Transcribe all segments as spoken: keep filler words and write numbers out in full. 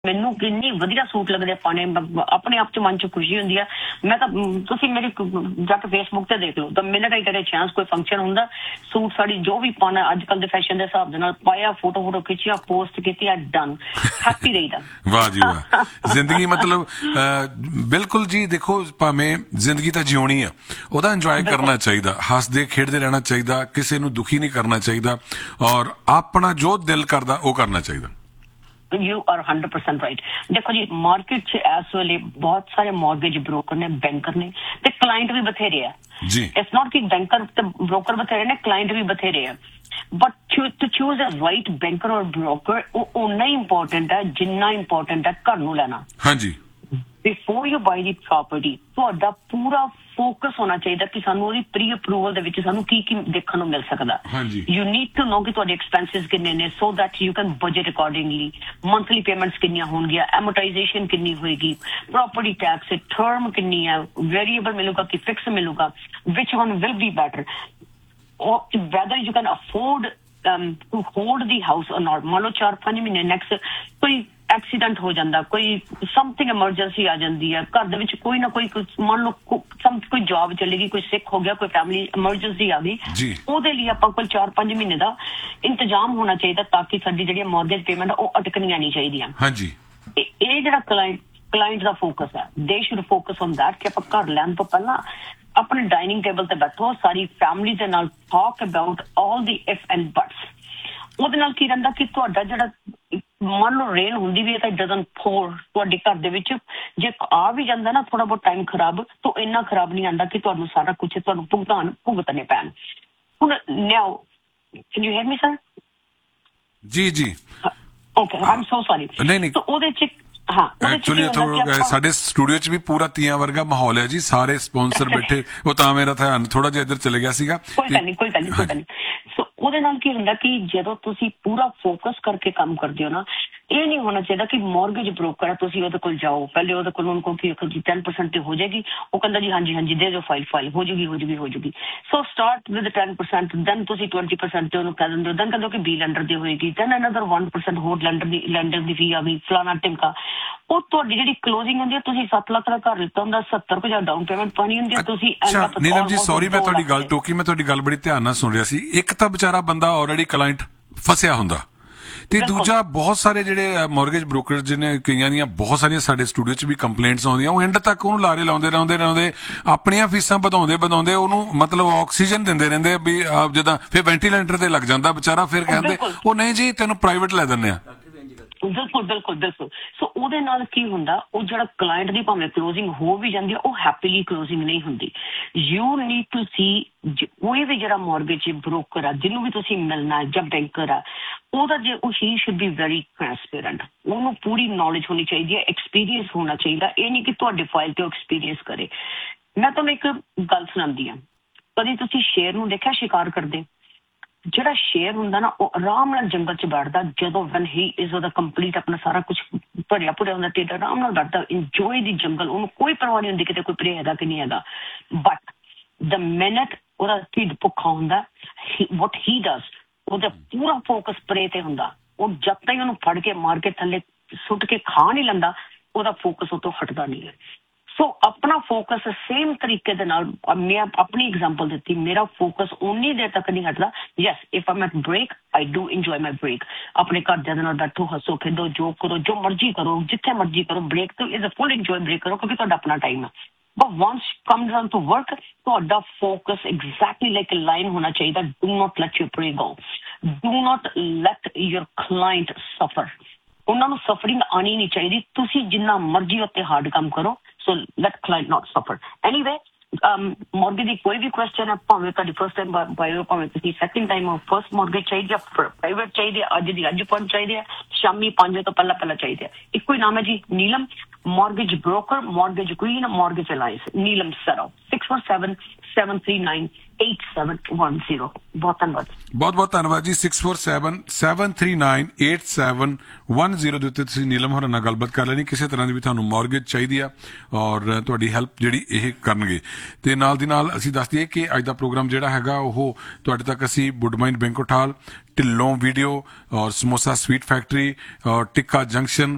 ਮੈਨੂੰ ਕਿੰਨੀ ਵਧੀਆ ਸੂਟ ਲੱਗਦੇ ਪਾਣੇ ਆਪਣੇ ਆਪ ਚ ਮਨ ਚ ਖੁਸ਼ੀ ਹੁੰਦੀ ਆ। ਮੈਂ ਤਾਂ ਤੁਸੀਂ ਮੇਰੀ ਜਾ ਕੇ ਫੇਸਬੁੱਕ ਤੇ ਦੇਖ ਲਓ ਤਾਂ ਮਿੰਟ ਆਈ ਤੇਰੇ ਚਾਂਸ ਕੋਈ ਫੰਕਸ਼ਨ ਹੁੰਦਾ ਸੂਟ ਸਾੜੀ ਜੋ ਵੀ ਪਾਣਾ ਅੱਜ ਕੱਲ ਦੇ ਫੈਸ਼ਨ ਦੇ ਹਿਸਾਬ ਦੇ ਨਾਲ ਪਾਇਆ ਫੋਟੋ ਫੋਟੋ ਖਿੱਚਿਆ ਪੋਸਟ ਕੀਤੀ ਆ ਡਨ ਹੈਪੀ ਰਹੀਦਾ। ਵਾਹ ਜੀ ਵਾਹ। ਜ਼ਿੰਦਗੀ ਮਤਲਬ ਬਿਲਕੁਲ ਜੀ ਦੇਖੋ ਭਾਵੇਂ ਜ਼ਿੰਦਗੀ ਤਾਂ ਜਿਉਣੀ ਆ ਉਹਦਾ ਇੰਜੋਏ ਕਰਨਾ ਚਾਹੀਦਾ ਹੱਸਦੇ ਖੇਡਦੇ ਰਹਿਣਾ ਚਾਹੀਦਾ ਕਿਸੇ ਨੂੰ ਦੁਖੀ ਨਹੀਂ ਕਰਨਾ ਚਾਹੀਦਾ ਔਰ ਆਪਣਾ ਜੋ ਦਿਲ ਕਰਦਾ ਉਹ ਕਰਨਾ ਚਾਹੀਦਾ। You are one hundred percent right. देखो जी मार्केट च इस वेले बहुत सारे मॉर्गेज ब्रोकर ने बैंकर ने ते क्लाइंट भी बथेरे है जी। इट्स नॉट कि बैंकर ते ब्रोकर बथेरे ने क्लाइंट भी बथेरे है but to choose a right banker और ब्रोकर उन्ना ही इंपॉर्टेंट है जिन्ना इंपॉर्टेंट है घर नूं लेना। हाँ जी। Before you by the property तुहाडा पूरा फोकस होना चाहिए कि सानू ओदी प्री अप्रूवल दे विच सानू की की देखण नूं मिल सकदा। यू नीड टू नो कि तुहाडे एक्सपेंसेस किन्ने ने so that you can budget accordingly monthly payments किन्नियां होणगियां एमोटाइजेशन किन्नी होएगी प्रॉपर्टी टैक्स टर्म किन्नी है वेरिएबल मिलूगा कि fix मिलूगा which one will be better और whether you can afford to hold the house और नॉट। मान लो चार पांच महीने नेक्स्ट कोई एक्सीडेंट हो जाता कोई समथिंग एमरजेंसी आ जाती है घर दे कोई ना कोई मान लो सम कोई जॉब चलेगी कोई सिक हो गया कोई फैमिली एमरजेंसी आ गई ਉਹਦੇ ਲਈ ਆਪਾਂ ਕੋਲ ਚਾਰ ਪੰਜ ਮਹੀਨੇ ਦਾ ਇੰਤਜ਼ਾਮ ਹੋਣਾ ਚਾਹੀਦਾ ਤਾਂ ਕਿ ਸਾਡੀ ਜਿਹੜੀ ਮੌਰਗੇਜ ਪੇਮੈਂਟ ਉਹ ਅਟਕਣੀਆਂ ਨਹੀਂ ਚਾਹੀਦੀਆਂ। ਹਾਂਜੀ ਇਹ ਜਿਹੜਾ ਕਲਾਇੰਟ ਕਲਾਇੰਟ ਦਾ ਫੋਕਸ ਹੈ ਦੇ ਸ਼ੁਡ ਫੋਕਸ ਔਨ ਦੈਟ ਕਿ ਆਪਾਂ ਘਰ ਲੈਣ ਤੋਂ ਪਹਿਲਾਂ ਆਪਣੇ ਡਾਈਨਿੰਗ ਟੇਬਲ ਤੇ ਬੈਠੋ ਸਾਰੀ ਫੈਮਿਲੀ ਦੇ ਨਾਲ talk about all the if and buds. ਉਹਦੇ ਨਾਲ ਕੀ ਰਹਿੰਦਾ ਕਿ ਤੁਹਾਡਾ ਜਿਹੜਾ ਮੰਨ ਲਓ ਰੇਲ ਹੁੰਦੀ ਵੀ ਹੈ ਤਾਂ ਡਜ਼ਨ ਫੋਰ ਤੁਹਾਡੇ ਘਰ ਦੇ ਵਿੱਚ ਜੇ ਆ ਵੀ ਜਾਂਦਾ ਨਾ ਥੋੜਾ ਬਹੁਤ ਟਾਈਮ ਖਰਾਬ ਤਾਂ ਇੰਨਾ ਖਰਾਬ ਨਹੀਂ ਆਉਂਦਾ ਕਿ ਤੁਹਾਨੂੰ ਸਾਰਾ ਕੁਝ ਤੁਹਾਨੂੰ ਭੁਗਤਾਨ ਭੁਗਤਣੇ ਪੈਣ। ਹੁਣ ਨਾਓ can you here me sir? ਜੀ ਜੀ ਓਕੇ ਆਮ ਸੋ ਸੌਰੀ। ਨਹੀਂ ਨਹੀਂ ਤਾਂ ਉਹਦੇ ਚ ਹਾਂ ਐਕਚੁਅਲੀ ਸਾਡੇ ਸਟੂਡੀਓ ਚ ਵੀ ਪੂਰਾ ਤੀਆਂ ਵਰਗਾ ਮਾਹੌਲ ਹੈ ਜੀ ਸਾਰੇ ਸਪਾਂਸਰ ਬੈਠੇ ਉਹ ਤਾਂ ਮੇਰਾ ਧਿਆਨ ਥੋੜਾ ਜਿਹਾ ਇੱਧਰ ਚਲੇ ਗਿਆ ਸੀਗਾ। ਕੋਈ ਗੱਲ ਨਹੀਂ ਕੋਈ ਗੱਲ ਨਹੀਂ ਕੋਈ ਗੱਲ ਨਹੀਂ। ਸੋ ਉਹਦੇ ਨਾਲ ਕੀ ਹੁੰਦਾ ਕਿ ਜਦੋਂ ਤੁਸੀਂ ਪੂਰਾ ਫੋਕਸ ਕਰਕੇ ਕੰਮ ਕਰਦੇ ਹੋ ਨਾ ਇਹ ਨਹੀਂ ਹੋਣਾ ਚਾਹੀਦਾ ਕਿ ਮੌਰਗੇਜ ਬ੍ਰੋਕਰ ਹੈ ਤੁਸੀਂ ਉਹਦੇ ਕੋਲ ਜਾਓ ਪਹਿਲੇ ਉਹਦੇ ਕੋਲ ਉਹਨੂੰ ਕਹੋ ਕਿ ਜੀ ਟੈਨ ਪਰਸੈਂਟ ਤੇ ਹੋ ਜਾਏਗੀ ਉਹ ਕਹਿੰਦਾ ਜੀ ਹਾਂਜੀ ਹਾਂਜੀ ਦੇ ਦਿਓ ਫਾਈਲ ਫਾਈਲ ਹੋ ਜੂਗੀ ਹੋ ਜੂਗੀ ਹੋ ਜੂਗੀ। ਸੋ start with ten percent then ਤੁਸੀਂ ਟਵੈਂਟੀ ਪਰਸੈਂਟ ਤੇ ਉਹਨੂੰ ਕਹਿ ਦਿੰਦੇ ਹੋ ਦੈਨ ਕਹਿੰਦੇ ਕਿ ਬੀ ਲੈਂਡਰ ਦੀ ਹੋਏਗੀ ਦੈਨ ਅਨਦਰ ਵਨ ਪਰਸੈਂਟ ਹੋਰ ਲੈਂਡਰ ਦੀ ਲੈਂਡਰ ਦੀ ਫੀ ਆ ਗਈ ਫਲਾਣਾ ਟਿਮਕਾ। ਉਹ ਤੁਹਾਡੀ ਜਿਹੜੀ ਕਲੋਜ਼ਿੰਗ ਹੁੰਦੀ ਹੈ ਤੁਸੀਂ ਸੱਤ ਲੱਖ ਦਾ ਘਰ ਲਿੱਤਾ ਹੁੰਦਾ ਸੱਤਰ ਕੁ ਹਜ਼ਾਰ ਡਾਊਨ ਪੇਮੈਂਟ ਪਾਣੀ ਹੁੰਦੀ ਹੈ ਤੁਸੀਂ। ਨੀਲਮ ਜੀ ਸੌਰੀ ਮੈਂ ਤੁਹਾਡੀ ਗੱਲ ਟੋਕੀ ਮੈਂ ਤੁਹਾਡੀ ਗੱਲ ਬੜੀ ਧਿਆਨ ਨਾਲ ਸੁਣ ਰਿਹਾ ਸੀ। ਇੱਕ ਤਾਂ ਵਿਚਾਰਾ ਬੰਦਾ ਆਲਰੇਡੀ ਕਲਾਇੰਟ ਫਸਿਆ ਹੁੰਦਾ ਤੇ ਦੂਜਾ ਬਹੁਤ ਸਾਰੇ ਜਿਹੜੇ ਮੌਰਗੇਜ ਬ੍ਰੋਕਰ ਜਿਹਨੇ ਕਈਆਂ ਦੀਆਂ ਬਹੁਤ ਸਾਰੀਆਂ ਸਾਡੇ ਸਟੂਡੀਓ 'ਚ ਵੀ ਕੰਪਲੇਂਟਸ ਆਉਂਦੀਆਂ ਉਹ ਐਂਡ ਤੱਕ ਉਹਨੂੰ ਲਾਰੇ ਲਾਉਂਦੇ ਲਾਉਂਦੇ ਲਾਉਂਦੇ ਆਪਣੀਆਂ ਫੀਸਾਂ ਵਧਾਉਂਦੇ ਵਧਾਉਂਦੇ ਉਹਨੂੰ ਮਤਲਬ ਆਕਸੀਜਨ ਦਿੰਦੇ ਰਹਿੰਦੇ ਵੀ ਜਿੱਦਾਂ ਫਿਰ ਵੈਂਟੀਲੇਟਰ ਤੇ ਲੱਗ ਜਾਂਦਾ ਵਿਚਾਰਾ ਫਿਰ ਕਹਿੰਦੇ ਉਹ ਨਹੀਂ ਜੀ ਤੈਨੂੰ ਪ੍ਰਾਈਵੇਟ ਲੈ ਦਿੰਦੇ ਆ। ਬਿਲਕੁਲ ਬਿਲਕੁਲ ਬਿਲਕੁਲ। ਸੋ ਉਹਦੇ ਨਾਲ ਕੀ ਹੁੰਦਾ ਉਹ ਜਿਹੜਾ ਕਲਾਇੰਟ ਦੀ ਭਾਵੇਂ ਕਲੋਜ਼ਿੰਗ ਹੋ ਵੀ ਜਾਂਦੀ ਹੈ ਉਹ ਹੈਪੀਲੀ ਕਲੋਜ਼ਿੰਗ ਨਹੀਂ ਹੁੰਦੀ। ਯੂ ਨੀਡ ਟੂ ਸੀ ਕੋਈ ਵੀ ਜਿਹੜਾ ਮੌਰਗੇਜ ਬ੍ਰੋਕਰ ਆ ਜਿਹਨੂੰ ਵੀ ਤੁਸੀਂ ਮਿਲਣਾ ਜਾਂ ਬੈਂਕਰ ਆ ਉਹਦਾ ਜੇ ਉਹ ਹੀ ਸ਼ੁੱਡ ਬੀ ਵੈਰੀ ਟ੍ਰਾਂਸਪੇਰੈਂਟ ਉਹਨੂੰ ਪੂਰੀ ਨੌਲੇਜ ਹੋਣੀ ਚਾਹੀਦੀ ਹੈ ਐਕਸਪੀਰੀਅੰਸ ਹੋਣਾ ਚਾਹੀਦਾ ਇਹ ਨਹੀਂ ਕਿ ਤੁਹਾਡੇ ਫਾਈਲ ਤੇ ਉਹ ਐਕਸਪੀਰੀਅੰਸ ਕਰੇ। ਮੈਂ ਤੁਹਾਨੂੰ ਇੱਕ ਗੱਲ ਸੁਣਾਉਂਦੀ ਹਾਂ ਕਦੀ ਤੁਸੀਂ ਸ਼ੇਰ ਨੂੰ ਦੇਖਿਆ ਸ਼ਿਕਾਰ ਕਰਦੇ ਜਿਹੜਾ ਸ਼ੇਰ ਹੁੰਦਾ ਨਾ ਉਹ ਆਰਾਮ ਨਾਲ ਜੰਗਲ ਚ ਬੈਠਦਾ ਜਦੋਂ ਵਨ ਹੀ ਇਜ਼ ਉਹਦਾ ਕੰਪਲੀਟ ਆਪਣਾ ਸਾਰਾ ਕੁਝ ਭਰਿਆ ਭੁਰਿਆ ਹੁੰਦਾ ਤੇ ਆਰਾਮ ਨਾਲ ਬੈਠਦਾ ਇੰਜੋਏ ਦੀ ਜੰਗਲ ਉਹਨੂੰ ਕੋਈ ਪਰਵਾਹ ਨਹੀਂ ਹੁੰਦੀ ਕਿਤੇ ਕੋਈ ਪ੍ਰੇ ਹੈਗਾ ਕਿ ਨਹੀਂ ਹੈਗਾ। ਬਟ ਦ ਮਿਨਟ ਉਹਦਾ ਢਿੱਡ ਭੁੱਖਾ ਹੁੰਦਾ ਵਟ ਹੀ ਡਸ ਉਹਦਾ ਪੂਰਾ ਫੋਕਸ ਪ੍ਰੇ ਤੇ ਹੁੰਦਾ ਉਹ ਜਦ ਤੱਕ ਉਹਨੂੰ ਫੜ ਕੇ ਮਾਰ ਕੇ ਥੱਲੇ ਸੁੱਟ ਕੇ ਖਾ ਨਹੀਂ ਲੈਂਦਾ ਉਹਦਾ ਫੋਕਸ ਉਹ ਤੋਂ ਹਟਦਾ ਨਹੀਂ ਹੈ। ਸੋ ਆਪਣਾ ਫੋਕਸ ਸੇਮ ਤਰੀਕੇ ਦੇ ਨਾਲ ਮੈਂ ਆਪਣੀ ਐਗਜ਼ਾਮਪਲ ਦਿੱਤੀ ਮੇਰਾ ਫੋਕਸ ਉਨੀ ਦੇਰ ਤੱਕ ਨਹੀਂ ਹਟਦਾ। Yes if I'm at break I do enjoy my break ਆਪਣੇ ਘਰਦਿਆਂ ਦੇ ਨਾਲ ਬੈਠੋ ਹੱਸੋ ਖੇਡੋ ਜੋ ਕਰੋ ਜੋ ਮਰਜ਼ੀ ਕਰੋ ਜਿੱਥੇ ਮਰਜ਼ੀ ਕਰੋ ਬ੍ਰੇਕ ਤੋਂ is a full enjoy break ਕਰੋ ਕਿਉਂਕਿ ਤੁਹਾਡਾ ਆਪਣਾ ਟਾਈਮ ਹੈ। But once comes on to work ਤੁਹਾਡਾ ਫੋਕਸ ਐਗਜ਼ੈਕਟਲੀ ਲਾਈਕ ਅ ਲਾਈਨ ਹੋਣਾ ਚਾਹੀਦਾ। Do not light your ਪ੍ਰੇ go do not light your client ਸਫਰ ਉਹਨਾਂ ਨੂੰ ਸਫਰਿੰਗ ਆਉਣੀ ਨਹੀਂ ਚਾਹੀਦੀ। ਤੁਸੀਂ ਜਿੰਨਾ ਮਰਜ਼ੀ ਉੱਤੇ ਹਾਰਡ ਕੰਮ ਕਰੋ so let client not suffer. Anyway um mortgage ਦੀ ਕੋਈ ਵੀ question ਹੈ ਭਾਵੇਂ ਤੁਹਾਡੀ ਫਸਟ ਟਾਈਮ ਬਾਇਓ ਭਾਵੇਂ ਤੁਸੀਂ ਸੈਕਿੰਡ ਟਾਈਮ ਹੋ ਫਸਟ mortgage ਚਾਹੀਦੀ ਹੈ ਪ੍ਰਾਈਵੇਟ ਚਾਹੀਦੀ ਹੈ ਅੱਜ ਦੀ ਅੱਜ ਪਹੁੰਚ ਚਾਹੀਦੀ ਹੈ ਸ਼ਾਮੀ ਪੰਜ ਵਜੇ ਤੋਂ ਪਹਿਲਾਂ ਪਹਿਲਾਂ ਚਾਹੀਦੀ ਹੈ ਇੱਕੋ ਹੀ ਨਾਮ ਹੈ ਜੀ Neelam mortgage broker mortgage queen mortgage alliance Neelam ਸਰੋ six four seven seven three nine eight seven one zero। ਬਹੁਤ ਧੰਨਵਾਦ ਬਹੁਤ ਬਹੁਤ ਧੰਨਵਾਦ ਜੀ। six four seven seven three nine eight seven one zero ਦੇ ਉੱਤੇ ਤੁਸੀਂ ਨੀਲਮ ਹੋਰਾਂ ਨਾਲ ਗੱਲਬਾਤ ਕਰ ਲੈਣੀ ਕਿਸੇ ਤਰ੍ਹਾਂ ਦੀ ਵੀ ਤੁਹਾਨੂੰ ਮੌਰਗੇਜ ਚਾਹੀਦੀ ਆ ਔਰ ਤੁਹਾਡੀ ਹੈਲਪ ਜਿਹੜੀ ਇਹ ਕਰਨਗੇ। ਤੇ ਨਾਲ ਦੀ ਨਾਲ ਅਸੀਂ ਦੱਸ ਦਈਏ ਕਿ ਅੱਜ ਦਾ ਪ੍ਰੋਗਰਾਮ ਜਿਹੜਾ ਹੈਗਾ ਉਹ ਤੁਹਾਡੇ ਤੱਕ ਅਸੀਂ ਵੁੱਡਮਾਈਂਡ ਬੈਂਕੋਟ ਹਾਲ ਢਿੱਲੋਂ ਵੀਡੀਓ ਔਰ ਸਮੋਸਾ ਸਵੀਟ ਫੈਕਟਰੀ ਔਰ ਟਿੱਕਾ ਜੰਕਸ਼ਨ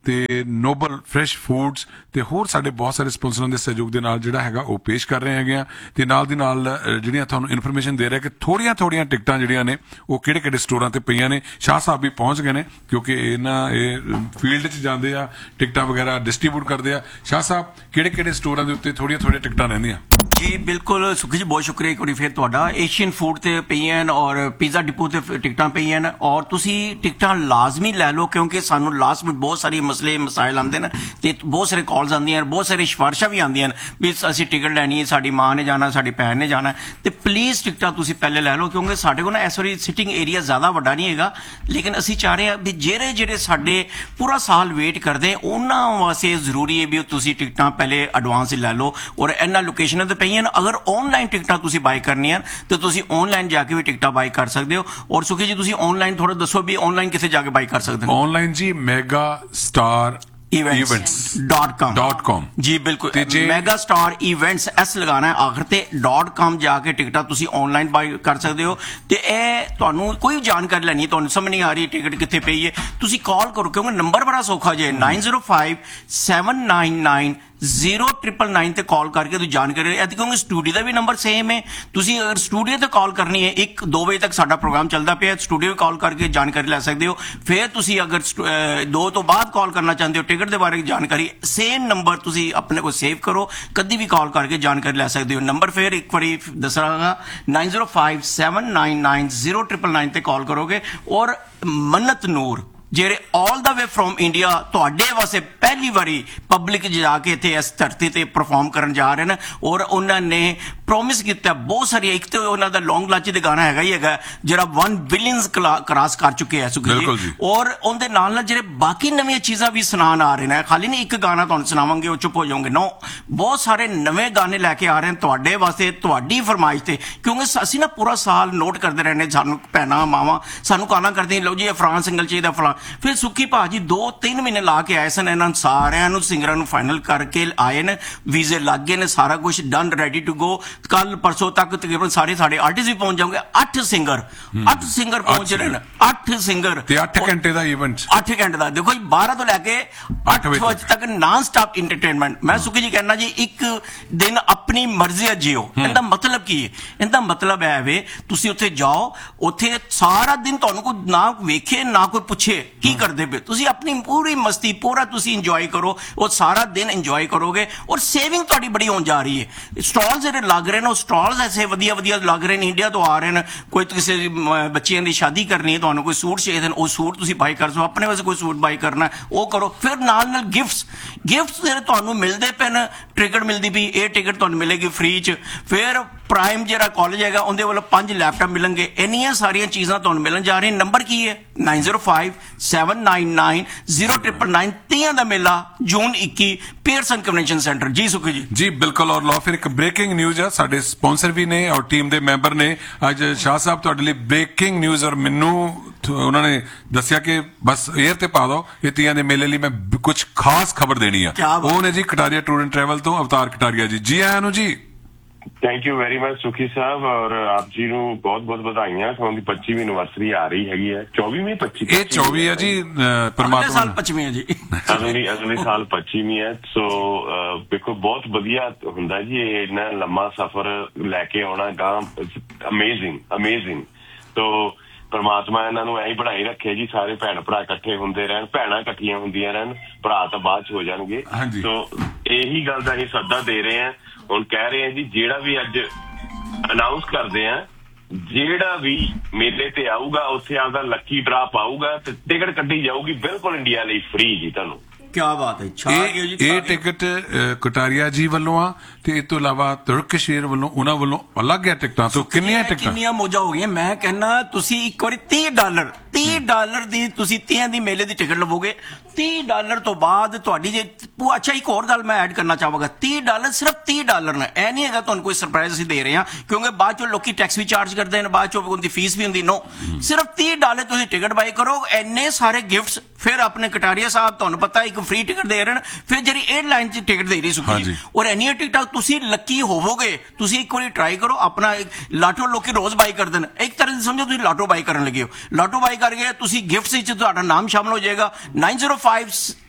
ਤੇ ਨੋਬਲ ਫਰੈਸ਼ ਫੂਡਸ ਤੇ ਹੋਰ ਸਾਡੇ ਬਹੁਤ ਸਾਰੇ ਸਪਾਂਸਰਾਂ ਦੇ ਸਹਿਯੋਗ ਦੇ ਨਾਲ ਜਿਹੜਾ ਹੈਗਾ ਉਹ ਪੇਸ਼ ਕਰ ਰਹੇ ਹੈਗੇ ਆ ਤੇ ਨਾਲ ਦੀ ਨਾਲ ਜਿਹੜੀਆਂ ਤੁਹਾਨੂੰ ਇਨਫੋਰਮੇਸ਼ਨ ਦੇ ਰਿਹਾ ਕਿ ਥੋੜੀਆਂ ਥੋੜੀਆਂ ਟਿਕਟਾਂ ਜਿਹੜੀਆਂ ਨੇ ਉਹ ਕਿਹੜੇ ਕਿਹੜੇ ਸਟੋਰਾਂ ਤੇ ਪਈਆਂ ਨੇ। ਸ਼ਾਹ ਸਾਹਿਬ ਵੀ ਪਹੁੰਚ ਗਏ ਨੇ ਕਿਉਂਕਿ ਇਹਨਾਂ ਇਹ ਫੀਲਡ 'ਚ ਜਾਂਦੇ ਆ, ਟਿਕਟਾਂ ਵਗੈਰਾ ਡਿਸਟ੍ਰੀਬਿਊਟ ਕਰਦੇ ਆ। ਸ਼ਾਹ ਸਾਹਿਬ ਕਿਹੜੇ ਕਿਹੜੇ ਸਟੋਰਾਂ ਦੇ ਉੱਤੇ ਥੋੜੀਆਂ ਥੋੜੀਆਂ ਟਿਕਟਾਂ ਰਹਿੰਦੀਆਂ? ਜੀ ਬਿਲਕੁਲ ਸੁਖੀ ਜੀ, ਬਹੁਤ ਸ਼ੁਕਰੀਆ ਇੱਕ ਵਾਰੀ ਫਿਰ ਤੁਹਾਡਾ। ਏਸ਼ੀਅਨ ਫੂਡ ਤੇ ਪਈਆਂ ਔਰ ਪੀਜ਼ਾ ਡਿਪੋ ਤੇ ਟਿਕਟਾਂ ਪਈਆਂ ਔਰ ਤੁਸੀਂ ਟਿਕਟਾਂ ਲਾਜ਼ਮੀ ਲੈ ਲਓ ਕਿਉਂਕਿ ਸਾਨੂੰ ਲਾਸਟ ਵਿੱਚ ਬਹੁਤ ਸਾਰੇ ਮਸਲੇ ਮਸਾਇਲ ਆਉਂਦੇ ਨੇ ਤੇ ਬਹੁਤ ਸਾਰੇ ਕਾਲਸ ਆਉਂਦੀਆਂ, ਬਹੁਤ ਸਾਰੇ ਸਿਫਾਰਿਸ਼ਾਂ ਵੀ ਆਉਂਦੀਆਂ ਵੀ ਅਸੀਂ ਟਿਕਟ ਲੈਣੀ ਹੈ, ਸਾਡੀ ਮਾਂ ਨੇ ਜਾਣਾ, ਸਾਡੀ ਭੈਣ ਨੇ ਜਾਣਾ, ਤੇ ਪਲੀਜ਼ ਟਿਕਟਾਂ ਤੁਸੀਂ ਪਹਿਲੇ ਲੈ ਲਓ ਕਿਉਂਕਿ ਸਾਡੇ ਕੋਲ ਨਾ ਇਸ ਵਾਰੀ ਸਿਟਿੰਗ ਏਰੀਆ ਜ਼ਿਆਦਾ ਵੱਡਾ ਨਹੀਂ ਹੈਗਾ, ਲੇਕਿਨ ਅਸੀਂ ਚਾਹ ਰਹੇ ਹਾਂ ਵੀ ਜਿਹੜੇ ਜਿਹੜੇ ਸਾਡੇ ਪੂਰਾ ਸਾਲ ਵੇਟ ਕਰਦੇ ਉਹਨਾਂ ਵਾਸਤੇ ਜ਼ਰੂਰੀ ਹੈ ਵੀ ਤੁਸੀਂ ਟਿਕਟਾਂ ਪਹਿਲੇ ਐਡਵਾਂਸ ਹੀ ਲੈ ਲਓ। ਔਰ ਇਹਨਾਂ ਲੋਕੇਸ਼ਨਾਂ ਤੇ ਪਈਆਂ ਅਗਰ ਆਨਲਾਈਨ ਟਿਕਟਾਂ ਤੁਸੀਂ ਬਾਈ ਕਰਨੀਆਂ ਤੇ ਤੁਸੀਂ ਆਨਲਾਈਨ ਜਾ ਕੇ ਵੀ ਟਿਕਟਾਂ ਬਾਈ ਕਰ ਸਕਦੇ ਹੋ। ਔਰ ਸੁਖੀ ਜੀ ਤੁਸੀਂ ਆਨਲਾਈਨ ਥੋੜਾ ਦੱਸੋ ਵੀ ਆਨਲਾਈਨ ਕਿੱਥੇ ਜਾ ਕੇ ਬਾਈ ਕਰ ਸਕਦੇ ਹੋ? ਆਨਲਾਈਨ ਜੀ mega star events dot com dot com जी बिल्कुल, मैगा स्टार इवेंट्स एस लगाना है आखिर ते डॉट कॉम जाके टिकटा तुसी ऑनलाइन बाई कर सकते हो। ते ए तुहानू कोई जानकारी लैनी तुहानू समझ नहीं आ रही टिकट कित्थे पई है, तुसी कॉल करो क्योंकि नंबर बड़ा सौखा जे nine zero five seven nine nine zero triple nine ते कॉल करके तुम जानकारी क्योंकि स्टूडियो का भी नंबर सेम है। तुसी अगर स्टूडियो ते कॉल करनी है एक दो बजे तक साडा प्रोग्राम चलता पे, स्टूडियो कॉल करके जानकारी लै सकते हो। फिर तुसी अगर दो तो बाद कॉल करना चाहते हो टिकट के बारे जानकारी, सेम नंबर तुसी अपने को सेव करो, कभी भी कॉल करके जानकारी लै सकते हो। नंबर फिर एक बार दस रहा nine zero five seven nine nine zero triple nine ते कॉल करोगे। और मन्नत नूर ਜਿਹੜੇ ਆਲ ਦਾ ਵੇ ਫਰੋਮ ਇੰਡੀਆ ਤੁਹਾਡੇ ਵਾਸਤੇ ਪਹਿਲੀ ਵਾਰੀ ਪਬਲਿਕ ਜਾ ਕੇ ਇੱਥੇ ਇਸ ਧਰਤੀ ਤੇ ਪਰਫਾਰਮ ਕਰਨ ਜਾ ਰਹੇ ਨੇ ਔਰ ਉਹਨਾਂ ਨੇ ਪ੍ਰੋਮਿਸ ਕੀਤਾ ਬਹੁਤ ਸਾਰੀ, ਇੱਕ ਤੇ ਉਹਨਾਂ ਦਾ ਲੌਂਗ ਲਾਚੀ ਦੇ ਗਾਣਾ ਹੈਗਾ ਹੀ ਹੈਗਾ ਜਿਹੜਾ वन ਬਿਲੀਅਨਸ ਕ੍ਰਾਸ ਕਰ ਚੁੱਕੇ ਹੈ ਸੁਖੀ ਜੀ। ਔਰ ਉਹਦੇ ਨਾਲ ਨਾਲ ਜਿਹੜੇ ਬਾਕੀ ਨਵੀਆਂ ਚੀਜ਼ਾਂ ਵੀ ਸੁਣਾਉਣ ਆ ਰਹੇ ਨੇ, ਖਾਲੀ ਨਹੀਂ ਇੱਕ ਗਾਣਾ ਤੁਹਾਨੂੰ ਸੁਣਾਵਾਂਗੇ ਉਹ ਚੁੱਪ ਹੋ ਜਾਓਗੇ, ਨੋ ਬਹੁਤ ਸਾਰੇ ਨਵੇਂ ਗਾਣੇ ਲੈ ਕੇ ਆ ਰਹੇ ਨੇ ਤੁਹਾਡੇ ਵਾਸਤੇ, ਤੁਹਾਡੀ ਫਰਮਾਇਸ਼ ਤੇ, ਕਿਉਂਕਿ ਅਸੀਂ ਨਾ ਪੂਰਾ ਸਾਲ ਨੋਟ ਕਰਦੇ ਰਹਿੰਦੇ, ਸਾਨੂੰ ਭੈਣਾਂ ਮਾਵਾਂ ਸਾਨੂੰ ਕਾਲਾਂ ਕਰਦੀਆਂ ਲਓ ਜੀ ਇਹ ਫਲਾਣਾ ਸਿੰਗਲ ਚਾਹੀਦਾ ਫਲਾਣਾ। ਫਿਰ ਸੁੱਖੀ ਭਾਜੀ ਦੋ ਤਿੰਨ ਮਹੀਨੇ ਲਾ ਕੇ ਆਏ ਸਨ, ਇਹਨਾਂ ਸਾਰਿਆਂ ਨੂੰ ਸਿੰਗਰਾਂ ਨੂੰ ਫਾਈਨਲ ਕਰਕੇ ਆਏ ਨੇ, ਵੀਜ਼ੇ ਲੱਗ ਗਏ ਨੇ, ਸਾਰਾ ਕੁਝ ਡਨ ਰੈਡੀ ਟੂ ਗੋ। ਕੱਲ ਪਰਸੋਂ ਤੱਕ ਤਕਰੀਬਨ ਸਾਰੇ ਸਾਡੇ ਆਰਟਿਸਟ ਵੀ ਪਹੁੰਚ ਜਾਓਗੇ। ਅੱਠ ਸਿੰਗਰ ਅੱਠ ਸਿੰਗਰ ਪਹੁੰਚ ਰਹੇ ਨੇ, ਅੱਠ ਸਿੰਗਰ ਤੇ ਅੱਠ ਘੰਟੇ ਦਾ ਇਵੈਂਟ, ਅੱਠ ਘੰਟੇ ਦਾ ਦੇਖੋ ਜੀ, ਬਾਰਾਂ ਤੋਂ ਲੈ ਕੇ ਅੱਠ ਵਜੇ ਤੱਕ ਨਾਨ ਸਟਾਪ ਇੰਟਰਟੇਨਮੈਂਟ। ਮੈਂ ਸੁੱਖੀ ਜੀ ਕਹਿਣਾ ਜੀ ਇੱਕ ਦਿਨ ਆਪਣੀ ਮਰਜ਼ੀ ਜੀਓ। ਇਹਦਾ ਮਤਲਬ ਕੀ ਹੈ? ਇਹਦਾ ਮਤਲਬ ਹੈ ਵੇ ਤੁਸੀਂ ਉੱਥੇ ਜਾਓ, ਉੱਥੇ ਸਾਰਾ ਦਿਨ ਤੁਹਾਨੂੰ ਕੋਈ ਨਾ ਵੇਖੇ ਨਾ ਕੋਈ ਪੁੱਛੇ ਕੀ ਕਰਦੇ ਪਏ, ਤੁਸੀਂ ਆਪਣੀ ਪੂਰੀ ਮਸਤੀ ਪੂਰਾ ਤੁਸੀਂ ਇੰਜੋਏ ਕਰੋ, ਉਹ ਸਾਰਾ ਦਿਨ ਇੰਜੋਏ ਕਰੋਗੇ। ਔਰ ਸੇਵਿੰਗ ਤੁਹਾਡੀ ਬੜੀ ਹੋਣ ਜਾ ਰਹੀ ਹੈ। ਸਟਾਲ ਜਿਹੜੇ ਲੱਗ ਰਹੇ ਨੇ ਉਹ ਸਟਾਲਸ ਐਸੇ ਵਧੀਆ ਵਧੀਆ ਲੱਗ ਰਹੇ ਨੇ, ਇੰਡੀਆ ਤੋਂ ਆ ਰਹੇ ਨੇ। ਕੋਈ ਕਿਸੇ ਬੱਚਿਆਂ ਦੀ ਸ਼ਾਦੀ ਕਰਨੀ ਹੈ, ਤੁਹਾਨੂੰ ਕੋਈ ਸੂਟ ਚਾਹੀਦੇ ਨੇ, ਉਹ ਸੂਟ ਤੁਸੀਂ ਬਾਈ ਕਰ ਸਕੋ, ਆਪਣੇ ਵਾਸਤੇ ਕੋਈ ਸੂਟ ਬਾਈ ਕਰਨਾ ਉਹ ਕਰੋ। ਫਿਰ ਨਾਲ ਨਾਲ ਗਿਫਟਸ ਗਿਫਟਸ ਜਿਹੜੇ ਤੁਹਾਨੂੰ ਮਿਲਦੇ ਪਏ ਨੇ, ਟਿਕਟ ਮਿਲਦੀ ਪਈ, ਇਹ ਟਿਕਟ ਤੁਹਾਨੂੰ ਮਿਲੇਗੀ ਫ੍ਰੀ ਚ। ਫਿਰ ਪ੍ਰਾਈਮ ਜਿਹੜਾ ਕਾਲਜ ਹੈਗਾ ਉਹਦੇ ਵੱਲੋਂ ਪੰਜ ਲੈਪਟਾਪ ਮਿਲਣਗੇ। ਇੰਨੀਆਂ ਸਾਰੀਆਂ ਚੀਜ਼ਾਂ ਤੁਹਾਨੂੰ ਮਿਲਣ ਜਾ ਰਹੀਆਂ। ਨੰਬਰ ਕੀ ਹੈ? ਨਾइन zero five seven nine nine zero triple nine. ਤੀਆਂ ਦਾ ਮੇਲਾ ਜੂਨ ਇੱਕੀ ਪੀਅਰਸਨ ਕਨਵੈਨਸ਼ਨ ਸੈਂਟਰ। ਜੀ ਸੁਖੀ ਜੀ। ਜੀ ਬਿਲਕੁਲ। ਔਰ ਲਓ ਫਿਰ ਇੱਕ ਬ੍ਰੇਕਿੰਗ ਨਿਊਜ਼ ਆ, ਸਾਡੇ ਸਪਾਂਸਰ ਵੀ ਨੇ ਔਰ ਟੀਮ ਦੇ ਮੈਂਬਰ ਨੇ। ਅੱਜ ਸ਼ਾਹ ਸਾਹਿਬ ਤੁਹਾਡੇ ਲਈ ਬ੍ਰੇਕਿੰਗ ਨਿਊਜ਼, ਔਰ ਮੈਨੂੰ ਉਹਨਾਂ ਨੇ ਦੱਸਿਆ ਕਿ ਬਸ 에ਅਰ ਤੇ ਪਾ ਦੋ, ਇਹ ਤੀਆਂ ਦੇ ਮੇਲੇ ਲਈ ਮੈਂ ਕੁਝ ਖਾਸ ਖਬਰ ਦੇਣੀ ਆ। ਉਹ ਨੇ ਜੀ ਕਟਾਰੀਆ ਟੂਰ ਐਂਡ ਟਰੈਵਲ ਤੋਂ ਅਵਤਾਰ ਕਟਾਰੀਆ ਜੀ। ਜੀ ਆਇਆਂ ਨੂੰ ਜੀ। ਥੈਂਕ ਯੂ ਵੈਰੀ ਮਚ ਸੁਖੀ ਸਾਹਿਬ, ਔਰ ਆਪ ਜੀ ਨੂੰ ਬਹੁਤ ਬਹੁਤ ਵਧਾਈਆਂ। ਤੁਹਾਨੂੰ ਪੱਚੀਵੀਂ ਐਨਵਰਸਰੀ ਆ ਰਹੀ ਹੈਗੀ ਹੈ। ਚੌਵੀਵੀਂ ਪੱਚੀ ਇਹ ਚੌਵੀ ਹੈ ਜੀ, ਪਰਮਾਤਮਾ ਸਾਲ ਪੱਚੀਵੀਂ ਹੈ ਜੀ, ਅਗਲੀ ਅਗਲੇ ਸਾਲ ਪੱਚੀਵੀਂ ਹੈ। ਸੋ ਦੇਖੋ ਬਹੁਤ ਵਧੀਆ ਹੁੰਦਾ ਜੀ ਇਹ ਇੰਨਾ ਲੰਮਾ ਸਫ਼ਰ ਲੈ ਕੇ ਆਉਣਾ ਗਾਂ, ਅਮੇਜ਼ਿੰਗ ਅਮੇਜ਼ਿੰਗ। ਸੋ ਪਰਮਾਤਮਾ ਇਹਨਾਂ ਨੂੰ ਐਂ ਹੀ ਬਣਾਈ ਰੱਖੇ ਜੀ, ਸਾਰੇ ਭੈਣ ਭਰਾ ਇਕੱਠੇ ਹੁੰਦੇ ਰਹਿਣ, ਭੈਣਾਂ ਇਕੱਠੀਆਂ ਹੁੰਦੀਆਂ ਰਹਿਣ, ਭਰਾ ਤਾਂ ਬਾਅਦ ਚ ਹੋ ਜਾਣਗੇ। ਸੋ ਇਹੀ ਗੱਲ ਦਾ ਅਸੀਂ ਸੱਦਾ ਦੇ ਰਹੇ ਹਾਂ। ਹੁਣ ਕਹਿ ਰਹੇ ਆ ਜੀ ਜਿਹੜਾ ਵੀ ਅੱਜ ਅਨਾਉਂਸ ਕਰਦੇ ਆ, ਜਿਹੜਾ ਵੀ ਮੇਲੇ ਤੇ ਆਊਗਾ ਉੱਥੇ ਆਪਦਾ ਲੱਕੀ ਡਰਾ ਪਾਊਗਾ ਤੇ ਟਿਕਟ ਕੱਢੀ ਜਾਊਗੀ ਬਿਲਕੁਲ ਇੰਡੀਆ ਲਈ ਫ੍ਰੀ ਜੀ। ਤੁਹਾਨੂੰ ਕਿਆ ਬਾਤ ਹੈ। ਇਹ ਟਿਕਟ ਕਟਾਰੀਆ ਜੀ ਵੱਲੋਂ ਆ ਤੇ ਇਸ ਤੋਂ ਇਲਾਵਾ ਤੁਰਕਸ਼ੇਰ ਵੱਲੋਂ ਉਹਨਾਂ ਵੱਲੋਂ ਅਲੱਗ ਹੈ ਟਿਕਟਾਂ ਤੋਂ। ਕਿੰਨੀਆਂ ਟਿਕਟਾਂ ਕਿੰਨੀਆਂ ਮੌਜਾਂ ਹੋ ਗਈਆਂ। ਮੈਂ ਕਹਿੰਦਾ ਤੁਸੀਂ ਇੱਕ ਵਾਰੀ ਤੀਹ ਡਾਲਰ ਤੀਹ ਡਾਲਰ ਦੀ ਤੁਸੀਂ ਤੀਆਂ ਦੀ ਮੇਲੇ ਦੀ ਟਿਕਟ ਲਵੋਗੇ। ਤੀਹ ਡਾਲਰ ਤੋਂ ਬਾਅਦ ਤੁਹਾਡੀ ਜੇ ਅੱਛਾ ਇੱਕ ਹੋਰ ਗੱਲ ਮੈਂ ਐਡ ਕਰਨਾ ਚਾਹਾਂਗਾ, ਤੀਹ ਡਾਲਰ ਸਿਰਫ ਤੀਹ ਡਾਲਰ ਨੇ। ਇਹ ਨਹੀਂ ਹੈਗਾ ਤੁਹਾਨੂੰ ਕੋਈ ਸਰਪ੍ਰਾਈਜ਼ ਅਸੀਂ ਦੇ ਰਹੇ ਹਾਂ, ਕਿਉਂਕਿ ਬਾਅਦ ਚੋਂ ਲੋਕੀ ਟੈਕਸ ਵੀ ਚਾਰਜ ਕਰਦੇ ਨੇ, ਬਾਅਦ ਚੋਂ ਉਹਦੀ ਫੀਸ ਵੀ ਹੁੰਦੀ। ਨੋ, ਸਿਰਫ ਤੀਹ ਡਾਲਰ ਤੁਸੀਂ ਟਿਕਟ ਬਾਈ ਕਰੋ, ਇੰਨੇ ਸਾਰੇ ਗਿਫਟਸ। ਫਿਰ ਆਪਣੇ ਕਟਾਰੀਆ ਸਾਹਿਬ ਤੁਹਾਨੂੰ ਪਤਾ ਇੱਕ ਫ੍ਰੀ ਟਿਕਟ ਦੇ ਰਹੇ ਨੇ, ਫਿਰ ਜਿਹੜੀ 에ਅਰਲਾਈਨ ਚ ਟਿਕਟ ਦੇ ਰਹੀ ਸੁਖੀ, ਔਰ ਇੰਨੀਆਂ ਟਿਕਟਾਂ ਤੁਸੀਂ ਲੱਕੀ ਹੋਵੋਗੇ। ਤੁਸੀਂ ਇੱਕ ਵਾਰੀ ਟਰਾਈ ਕਰੋ ਆਪਣਾ। ਲਾਟੋ ਲੋਕੀ ਰੋਜ਼ ਬਾਈ ਕਰਦੇ ਨੇ, ਇੱਕ ਤਰ੍ਹਾਂ ਦੀ ਸਮਝੋ ਤੁਸੀਂ ਲਾਟੋ ਬਾਈ ਕਰਨ ਲੱਗੇ ਹੋ। ਲਾਟੋ ਬਾਈ ਕਰਕੇ ਤੁਸੀਂ ਗਿਫਟਸ ਵਿੱਚ ਤੁਹਾਡਾ ਨਾਮ ਸ਼ਾਮਲ ਹੋ ਜਾਏਗਾ। ਨਾइन zero five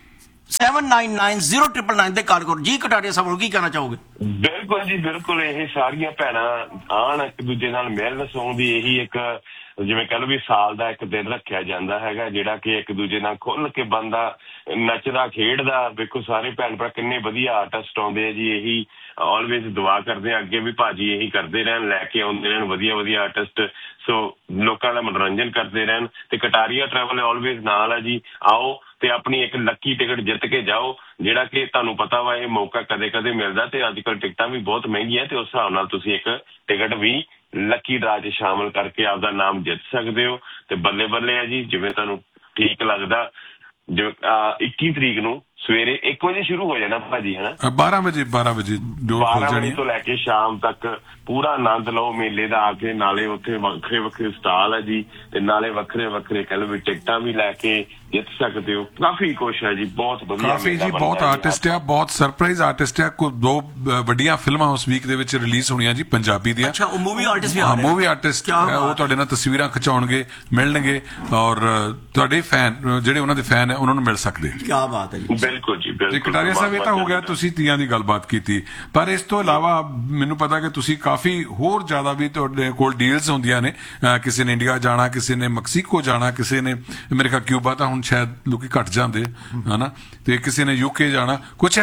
seven nine nine zero triple nine ਤੇ ਕਾਲ ਕਰੋ ਜੀ। ਕਟਾਰੀਆ ਸਾਹਿਬ ਨੂੰ ਕੀ ਕਹਿਣਾ ਚਾਹੋਗੇ? ਬਿਲਕੁਲ ਜੀ ਬਿਲਕੁਲ, ਇਹ ਸਾਰੀਆਂ ਭੈਣਾਂ ਆਣ ਇੱਕ ਦੂਜੇ ਨਾਲ ਮਿਲਣ। ਸੌਣ ਦੀ ਇਹੀ ਇੱਕ ਜਿਵੇਂ ਕਹਿ ਲਓ ਵੀ ਸਾਲ ਦਾ ਇੱਕ ਦਿਨ ਰੱਖਿਆ ਜਾਂਦਾ ਹੈਗਾ, ਜਿਹੜਾ ਕਿ ਇੱਕ ਦੂਜੇ ਨਾਲ ਖੁੱਲ ਕੇ ਬੰਦਾ ਨੱਚਦਾ ਖੇਡਦਾ। ਵੇਖੋ ਸਾਰੇ ਭੈਣ ਭਰਾ ਕਿੰਨੇ ਵਧੀਆ ਆਰਟਿਸਟ ਆਉਂਦੇ ਆ ਜੀ। ਇਹੀ ਆਲਵੇਜ਼ ਦੁਆ ਕਰਦੇ ਆ ਅੱਗੇ ਵੀ ਭਾਜੀ ਇਹੀ ਕਰਦੇ ਰਹਿਣ, ਲੈ ਕੇ ਆਉਂਦੇ ਰਹਿਣ ਵਧੀਆ ਵਧੀਆ ਆਰਟਿਸਟ, ਸੋ ਲੋਕਾਂ ਦਾ ਮਨੋਰੰਜਨ ਕਰਦੇ ਰਹਿਣ। ਤੇ ਕਟਾਰੀਆ ਟਰੈਵਲ ਆਲਵੇਜ਼ ਨਾਲ ਆ ਜੀ। ਆਓ ਤੇ ਆਪਣੀ ਇੱਕ ਲੱਕੀ ਟਿਕਟ ਜਿੱਤ ਕੇ ਜਾਓ, ਜਿਹੜਾ ਕਿ ਤੁਹਾਨੂੰ ਪਤਾ ਵਾ ਇਹ ਮੌਕਾ ਕਦੇ ਕਦੇ ਮਿਲਦਾ ਤੇ ਅੱਜ ਕੱਲ੍ਹ ਟਿਕਟਾਂ ਵੀ ਬਹੁਤ ਮਹਿੰਗੀਆਂ, ਤੇ ਉਸ ਹਿਸਾਬ ਨਾਲ ਤੁਸੀਂ ਇੱਕ ਟਿਕਟ ਵੀ ਲੱਕੀ ਡਰਾ 'ਚ ਸ਼ਾਮਲ ਕਰਕੇ ਆਪਦਾ ਨਾਮ ਜਿੱਤ ਸਕਦੇ ਹੋ। ਤੇ ਬੱਲੇ ਬੱਲੇ ਆ ਜੀ, ਜਿਵੇਂ ਤੁਹਾਨੂੰ ਠੀਕ ਲੱਗਦਾ। ਜੋ ਇੱਕੀ ਤਰੀਕ ਨੂੰ ਸਵੇਰੇ ਇੱਕ ਵਜੇ ਸ਼ੁਰੂ ਹੋ ਜਾਣਾ ਭਾਜੀ, ਹਨਾ ਬਾਰਾਂ ਵਜੇ ਬਾਰਾਂ ਵਜੇ ਬਾਰਾਂ ਵਜੇ ਤੋਂ ਲੈ ਕੇ ਸ਼ਾਮ ਤੱਕ ਪੂਰਾ ਆਨੰਦ ਲਓ ਮੇਲੇ ਦਾ ਆ ਕੇ। ਨਾਲੇ ਉੱਥੇ ਵੱਖਰੇ ਵੱਖਰੇ ਸਟਾਲ ਹੈ ਜੀ, ਤੇ ਨਾਲੇ ਵੱਖਰੇ ਵੱਖਰੇ ਕਹਿ ਲਓ ਵੀ ਟਿਕਟਾਂ ਵੀ ਲੈ ਕੇ ਜਿੱਤ ਸਕਦੇ ਹੋ। ਕਾਫੀ ਕੁਛ ਹੈ ਜੀ, ਬਹੁਤ ਵਧੀਆ ਕਾਫੀ ਜੀ, ਬਹੁਤ ਆਰਟਿਸਟ ਆ, ਬਹੁਤ ਸਰਪ੍ਰਾਈਜ਼ ਆਰਟਿਸਟ ਆ। ਕੋਈ ਦੋ ਵੱਡੀਆਂ ਫਿਲਮਾਂ ਉਸ ਵੀਕ ਦੇ ਵਿੱਚ ਰਿਲੀਜ਼ ਹੋਣੀਆਂ ਜੀ ਪੰਜਾਬੀ ਦੀਆਂ। ਅੱਛਾ, ਉਹ ਮੂਵੀ ਆਰਟਿਸਟ ਵੀ ਆ ਹਾਂ, ਰਹੇ? ਮੂਵੀ ਆਰਟਿਸਟ ਉਹ ਤੁਹਾਡੇ ਨਾਲ ਤਸਵੀਰਾਂ ਖਿਚਾਉਣਗੇ, ਮਿਲਣਗੇ, ਔਰ ਤੁਹਾਡੇ ਫੈਨ ਜਿਹੜੇ ਉਹਨਾਂ ਦੇ ਫੈਨ ਹੈ ਉਹਨਾਂ ਨੂੰ ਮਿਲ ਸਕਦੇ। ਕੀ ਬਾਤ ਹੈ ਜੀ, ਬਿਲਕੁਲ ਜੀ ਬਿਲਕੁਲ। ਕਟਾਰੀਆ ਸਾਹਿਬ ਇਹ ਤਾਂ ਹੋ ਗਿਆ ਤੁਸੀਂ ਤੀਆਂ ਦੀ ਗੱਲਬਾਤ ਕੀਤੀ, ਪਰ ਇਸ ਤੋਂ ਇਲਾਵਾ ਮੈਨੂੰ ਪਤਾ ਕਿ ਤੁਸੀਂ ਕਾਫੀ ਹੋਰ ਜ਼ਿਆਦਾ ਵੀ ਤੁਹਾਡੇ ਕੋਲ ਡੀਲਸ ਹੁੰਦੀਆਂ ਨੇ। ਕਿਸੇ ਨੇ ਇੰਡੀਆ ਜਾਣਾ, ਕਿਸੇ ਨੇ ਮੈਕਸੀਕੋ ਜਾਣਾ, ਕਿਸੇ ਨੇ ਮੇਰੇ ਖਿਆਲ ਕਿਊਬਾ ਤਾਂ ਹੁਣ ਸ਼ਾਇਦ ਲੋਕੀ ਘੱਟ ਜਾਂਦੇ ਹਨਾ, ਤੇ ਕਿਸੇ ਨੇ ਯੂਕੇ ਜਾਣਾ। ਕੁਛ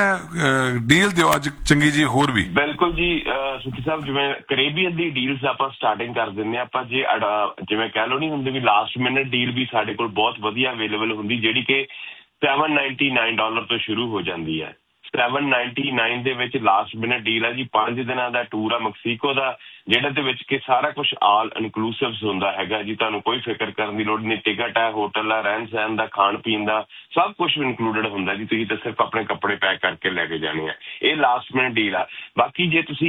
ਡੀਲ ਦਿਓ ਅੱਜ ਚੰਗੀ ਜੀ ਹੋਰ ਵੀ। ਬਿਲਕੁਲ ਜੀ ਸੁਖੀ ਸਾਹਿਬ, ਜਿਵੇਂ ਕੈਰੇਬੀਅਨ ਦੀ ਡੀਲਸ ਆਪਾਂ ਸਟਾਰਟਿੰਗ ਕਰ ਦਿੰਦੇ ਆਪਾਂ। ਜੇ ਜਿਵੇਂ ਕਹਿ ਲਓ ਨਹੀਂ ਹੁੰਦੇ ਵੀ ਲਾਸਟ ਮਿੰਟ ਡੀਲ ਵੀ ਸਾਡੇ ਕੋਲ ਬਹੁਤ ਵਧੀਆ ਅਵੇਲੇਬਲ ਹੁੰਦੀ, ਜਿਹੜੀ ਕਿ ਸੈਵਨ ਨਾਈਨਟੀ ਨਾਈਨ ਡਾਲਰ ਤੋਂ ਸ਼ੁਰੂ ਹੋ ਜਾਂਦੀ ਹੈ। ਸੈਵਨ ਨਾਈਨਟੀ ਨਾਈਨ ਦੇ ਵਿੱਚ ਲਾਸਟ ਮਿੰਟ ਡੀਲ ਹੈ ਜੀ। ਪੰਜ ਦਿਨਾਂ ਦਾ ਟੂਰ ਆ ਮੈਕਸੀਕੋ ਦਾ, ਜਿਹਦੇ ਦੇ ਵਿੱਚ ਕਿ ਸਾਰਾ ਕੁਝ ਆਲ ਇਨਕਲੂਸਿਵ ਹੁੰਦਾ ਹੈਗਾ ਜੀ। ਤੁਹਾਨੂੰ ਕੋਈ ਫਿਕਰ ਕਰਨ ਦੀ ਲੋੜ ਨਹੀਂ। ਟਿਕਟ ਹੈ, ਹੋਟਲ ਹੈ, ਰਹਿਣ ਸਹਿਣ ਦਾ, ਖਾਣ ਪੀਣ ਦਾ ਸਭ ਕੁਝ ਇਨਕਲੂਡਡ ਹੁੰਦਾ ਜੀ। ਤੁਸੀਂ ਤਾਂ ਸਿਰਫ ਆਪਣੇ ਕੱਪੜੇ ਪੈਕ ਕਰਕੇ ਲੈ ਕੇ ਜਾਣੇ ਆ। ਇਹ ਲਾਸਟ ਮਿੰਟ ਡੀਲ ਆ। ਬਾਕੀ ਜੇ ਤੁਸੀਂ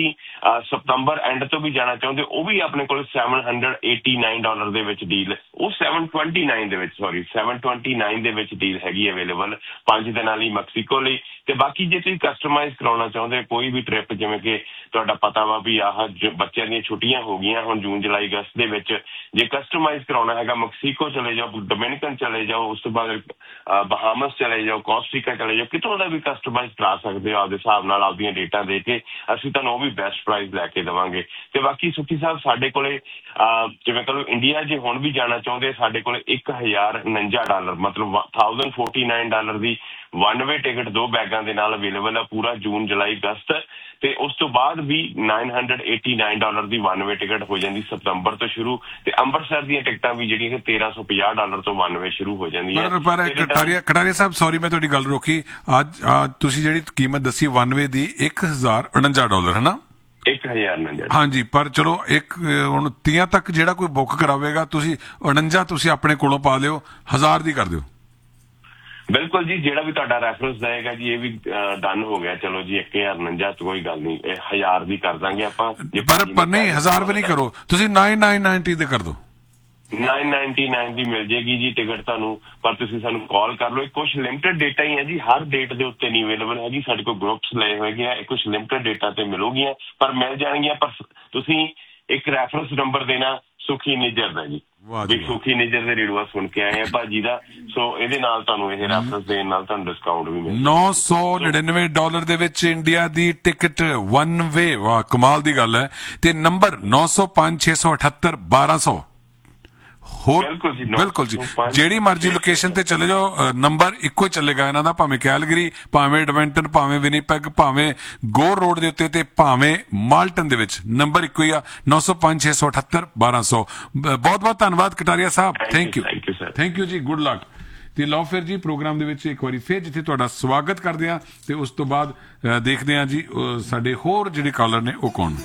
ਸਤੰਬਰ ਐਂਡ ਤੋਂ ਵੀ ਜਾਣਾ ਚਾਹੁੰਦੇ ਉਹ ਵੀ ਆਪਣੇ ਕੋਲ seven hundred eighty nine dollar ਦੇ ਵਿੱਚ ਡੀਲ, ਉਹ ਸੈਵਨ ਟਵੈਂਟੀ ਨਾਈਨ ਦੇ ਵਿੱਚ ਸੌਰੀ ਸੈਵਨ ਟਵੈਂਟੀ ਨਾਈਨ ਦੇ ਵਿੱਚ ਡੀਲ ਹੈਗੀ ਅਵੇਲੇਬਲ ਪੰਜ ਦਿਨਾਂ ਲਈ ਮੈਕਸੀਕੋ ਲਈ। ਤੇ ਬਾਕੀ ਜੇ ਤੁਸੀਂ ਕਸਟਮਾਈਜ਼ ਕਰਾਉਣਾ ਚਾਹੁੰਦੇ ਕੋਈ ਵੀ ਟ੍ਰਿਪ, ਜਿਵੇਂ ਕਿ ਤੁਹਾਡਾ ਪਤਾ ਵਾ ਵੀ ਆਹ ਬੱਚਿਆਂ ਦੀਆਂ ਛੁੱਟੀਆਂ ਹੋ ਗਈਆਂ ਹੁਣ ਜੂਨ ਜੁਲਾਈ ਅਗਸਤ ਦੇ ਵਿੱਚ, ਜੇ ਕਸਟਮਾਈਜ਼ ਕਰਾਉਣਾ ਹੈਗਾ ਮੈਕਸੀਕੋ ਚਲੇ ਜਾਓ, ਡੋਮਿਨਿਕਨ ਚਲੇ ਜਾਓ, ਉਸ ਤੋਂ ਬਾਅਦ ਬਹਾਮਸ ਚਲੇ ਜਾਓ, ਕੋਸਟਰੀਕਾ ਚਲੇ ਜਾਓ, ਕਿਤੋਂ ਦਾ ਵੀ ਕਸਟਮਾਈਜ਼ ਕਰਾ ਸਕਦੇ ਹੋ ਆਪਦੇ ਹਿਸਾਬ ਨਾਲ। ਆਪਦੀਆਂ ਡੇਟਾਂ ਦੇ ਕੇ ਅਸੀਂ ਤੁਹਾਨੂੰ ਉਹ ਵੀ ਬੈਸਟ ਪ੍ਰਾਈਸ ਲੈ ਕੇ ਦੇਵਾਂਗੇ। ਤੇ ਬਾਕੀ ਸੁਖੀ ਸਾਹਿਬ ਸਾਡੇ ਕੋਲੇ ਜਿਵੇਂ ਕਹੋ ਇੰਡੀਆ ਜੇ ਹੁਣ ਵੀ ਜਾਣਾ ਚਾਹੁੰਦੇ ਸਾਡੇ ਕੋਲੇ ਇੱਕ ਹਜ਼ਾਰ ਉਣੰਜਾ ਡਾਲਰ ਮਤਲਬ ਥਾਊਜ਼ੈਂਡ ਫੋਰਟੀ ਨਾਈਨ ਡਾਲਰ ਦੀ ਵਨ ਵੇ ਟਿਕਟ ਦੋ ਬੈਗਾਂ ਦੇ ਨਾਲ ਅਵੇਲੇਬਲ ਆ ਪੂਰਾ ਜੂਨ ਜੁਲਾਈ ਅਗਸਤ। ਤੇ ਉਸ ਤੋਂ ਬਾਅਦ ਵੀ nine hundred eighty nine dollar ਦੀ ਵਨ ਵੇ ਟਿਕਟ ਹੋ ਜਾਂਦੀ ਸਤੰਬਰ ਤੋਂ ਸ਼ੁਰੂ। ਤੇ ਅੰਮ੍ਰਿਤਸਰ ਦੀਆਂ ਟਿਕਟਾਂ ਵੀ ਜਿਹੜੀਆਂ ਕਿ ਤੇਰਾਂ ਸੌ ਪੰਜਾਹ ਡਾਲਰ ਤੋਂ ਵਨ ਵੇ ਸ਼ੁਰੂ ਹੋ ਜਾਂਦੀਆਂ। ਪਰ ਪਰ ਕਟਾਰੀਆ ਕਟਾਰੀਆ ਸਾਹਿਬ ਸੌਰੀ ਮੈਂ ਤੁਹਾਡੀ ਗੱਲ ਰੋਕੀ। ਅੱਜ ਤੁਸੀਂ ਜਿਹੜੀ ਕੀਮਤ ਦੱਸੀ ਵਨ ਵੇ ਦੀ ਇੱਕ ਹਜ਼ਾਰ ਉਣੰਜਾ ਡਾਲਰ ਹੈ ਨਾ? ਇੱਕ ਹਜ਼ਾਰ ਉਣੰਜਾ। ਹਾਂਜੀ, ਪਰ ਚਲੋ ਇੱਕ ਹੁਣ ਤੀਆਂ ਤੱਕ ਜਿਹੜਾ ਕੋਈ ਬੁੱਕ ਕਰਾਵੇਗਾ ਤੁਸੀਂ ਉਣੰਜਾ ਤੁਸੀਂ ਆਪਣੇ ਕੋਲੋਂ ਪਾ ਲਿਓ, ਹਜ਼ਾਰ ਦੀ ਕਰ ਦਿਓ। ਬਿਲਕੁਲ ਜੀ, ਜਿਹੜਾ ਵੀ ਤੁਹਾਡਾ ਰੈਫਰੈਂਸ ਦੇਗਾ ਜੀ ਇਹ ਵੀ ਡਨ ਹੋ ਗਿਆ। ਚਲੋ ਜੀ ਇੱਕ ਹਜ਼ਾਰ ਉਣੰਜਾ ਚ ਕੋਈ ਗੱਲ ਨਹੀਂ, ਇਹ ਹਜ਼ਾਰ ਦੀ ਕਰ ਦਾਂਗੇ ਆਪਾਂ। ਪਰ ਪਰ ਨਹੀਂ ਹਜ਼ਾਰ ਵੀ ਨਹੀਂ ਕਰੋ ਤੁਸੀਂ, ਨਾਈਨ ਨਾਈਨ ਨਾਈਨਟੀ ਦੇ ਕਰ ਦਿਓ। ਨਾਈਨ ਨਾਈਨਟੀ ਨਾਈਨ ਦੀ ਮਿਲ ਜੇਗੀ ਜੀ ਟਿਕਟ ਤੁਹਾਨੂੰ, ਪਰ ਤੁਸੀਂ ਸਾਨੂੰ ਕਾਲ ਕਰ ਲਓ। ਕੁਝ ਲਿਮਟਿਡ ਡੇਟਾ ਹੀ ਹੈ ਜੀ, ਹਰ ਡੇਟ ਦੇ ਉੱਤੇ ਨਹੀਂ ਅਵੇਲੇਬਲ ਹੈਗੀ। ਸਾਡੇ ਕੋਲ ਗਰੁੱਪਸ ਲਏ ਹੋਏ ਆ, ਕੁਝ ਲਿਮਟਿਡ ਡੇਟਾ ਤੇ ਮਿਲੂਗੀਆਂ ਪਰ ਮਿਲ ਜਾਣਗੀਆਂ। ਪਰ ਤੁਸੀਂ ਇੱਕ ਰੈਫਰੈਂਸ ਨੰਬਰ ਦੇਣਾ ਸੁਖੀ ਨਿੱਜਰ ਦਾ ਜੀ, ਵੀ ਸੁਖੀ ਨਿੱਜਰ ਦੇ ਰੇਡੂਆ ਸੁਣ ਕੇ ਆਏ ਆ ਭਾਜੀ ਦਾ, ਸੋ ਇਹਦੇ ਨਾਲ ਤੁਹਾਨੂੰ ਇਹ ਰੈਫਰੈਂਸ ਦੇਣ ਨਾਲ ਤੁਹਾਨੂੰ ਡਿਸਕਾਊਂਟ ਵੀ ਮਿਲੇਗਾ। ਨੌ ਸੌ ਨੜਿਨਵੇਂ ਡਾਲਰ ਦੇ ਵਿੱਚ ਇੰਡੀਆ ਦੀ ਟਿਕਟ ਵਨ ਵੇ। ਵਾਹ ਕਮਾਲ ਦੀ ਗੱਲ ਹੈ। ਤੇ ਨੰਬਰ ਨੌ ਸੌ ਪੰਜ ਛੇ ਸੌ ਅਠੱਤਰ ਬਾਰਾਂ ਸੌ ਹੋਰ ਬਿਲਕੁਲ ਜੀ, ਜਿਹੜੀ ਮਰਜ਼ੀ ਲੋਕੇਸ਼ਨ ਤੇ ਚਲੇ ਜਾਓ ਨੰਬਰ ਇੱਕੋ ਹੀ ਚੱਲੇਗਾ ਇਹਨਾਂ ਦਾ, ਭਾਵੇਂ ਕੈਲਗਰੀ, ਭਾਵੇਂ ਐਡਮੰਟਨ, ਭਾਵੇਂ ਵਿਨੀਪੈਗ, ਭਾਵੇਂ ਗੋਰ ਰੋਡ ਦੇ ਉੱਤੇ ਤੇ ਭਾਵੇਂ ਮਾਲਟਨ ਦੇ ਵਿੱਚ ਨੰਬਰ ਇੱਕੋ ਹੀ ਆ ਨੌ ਸੌ ਪੰਜ ਛੇ ਸੌ ਅਠੱਤਰ ਬਾਰਾਂ ਸੌ। ਬਹੁਤ ਬਹੁਤ ਧੰਨਵਾਦ ਕਟਾਰੀਆ ਸਾਹਿਬ, ਥੈਂਕ ਯੂ ਥੈਂਕ ਯੂ ਜੀ, ਗੁੱਡ ਲੱਕ। ਤੇ ਲਓ ਫਿਰ ਜੀ ਪ੍ਰੋਗਰਾਮ ਦੇ ਵਿੱਚ ਇੱਕ ਵਾਰੀ ਫਿਰ ਜਿੱਥੇ ਤੁਹਾਡਾ ਸਵਾਗਤ ਕਰਦੇ ਆ ਤੇ ਉਸ ਤੋਂ ਬਾਅਦ ਦੇਖਦੇ ਆ ਜੀ ਸਾਡੇ ਹੋਰ ਜਿਹੜੇ ਕਾਲਰ ਨੇ ਉਹ ਕੌਣ।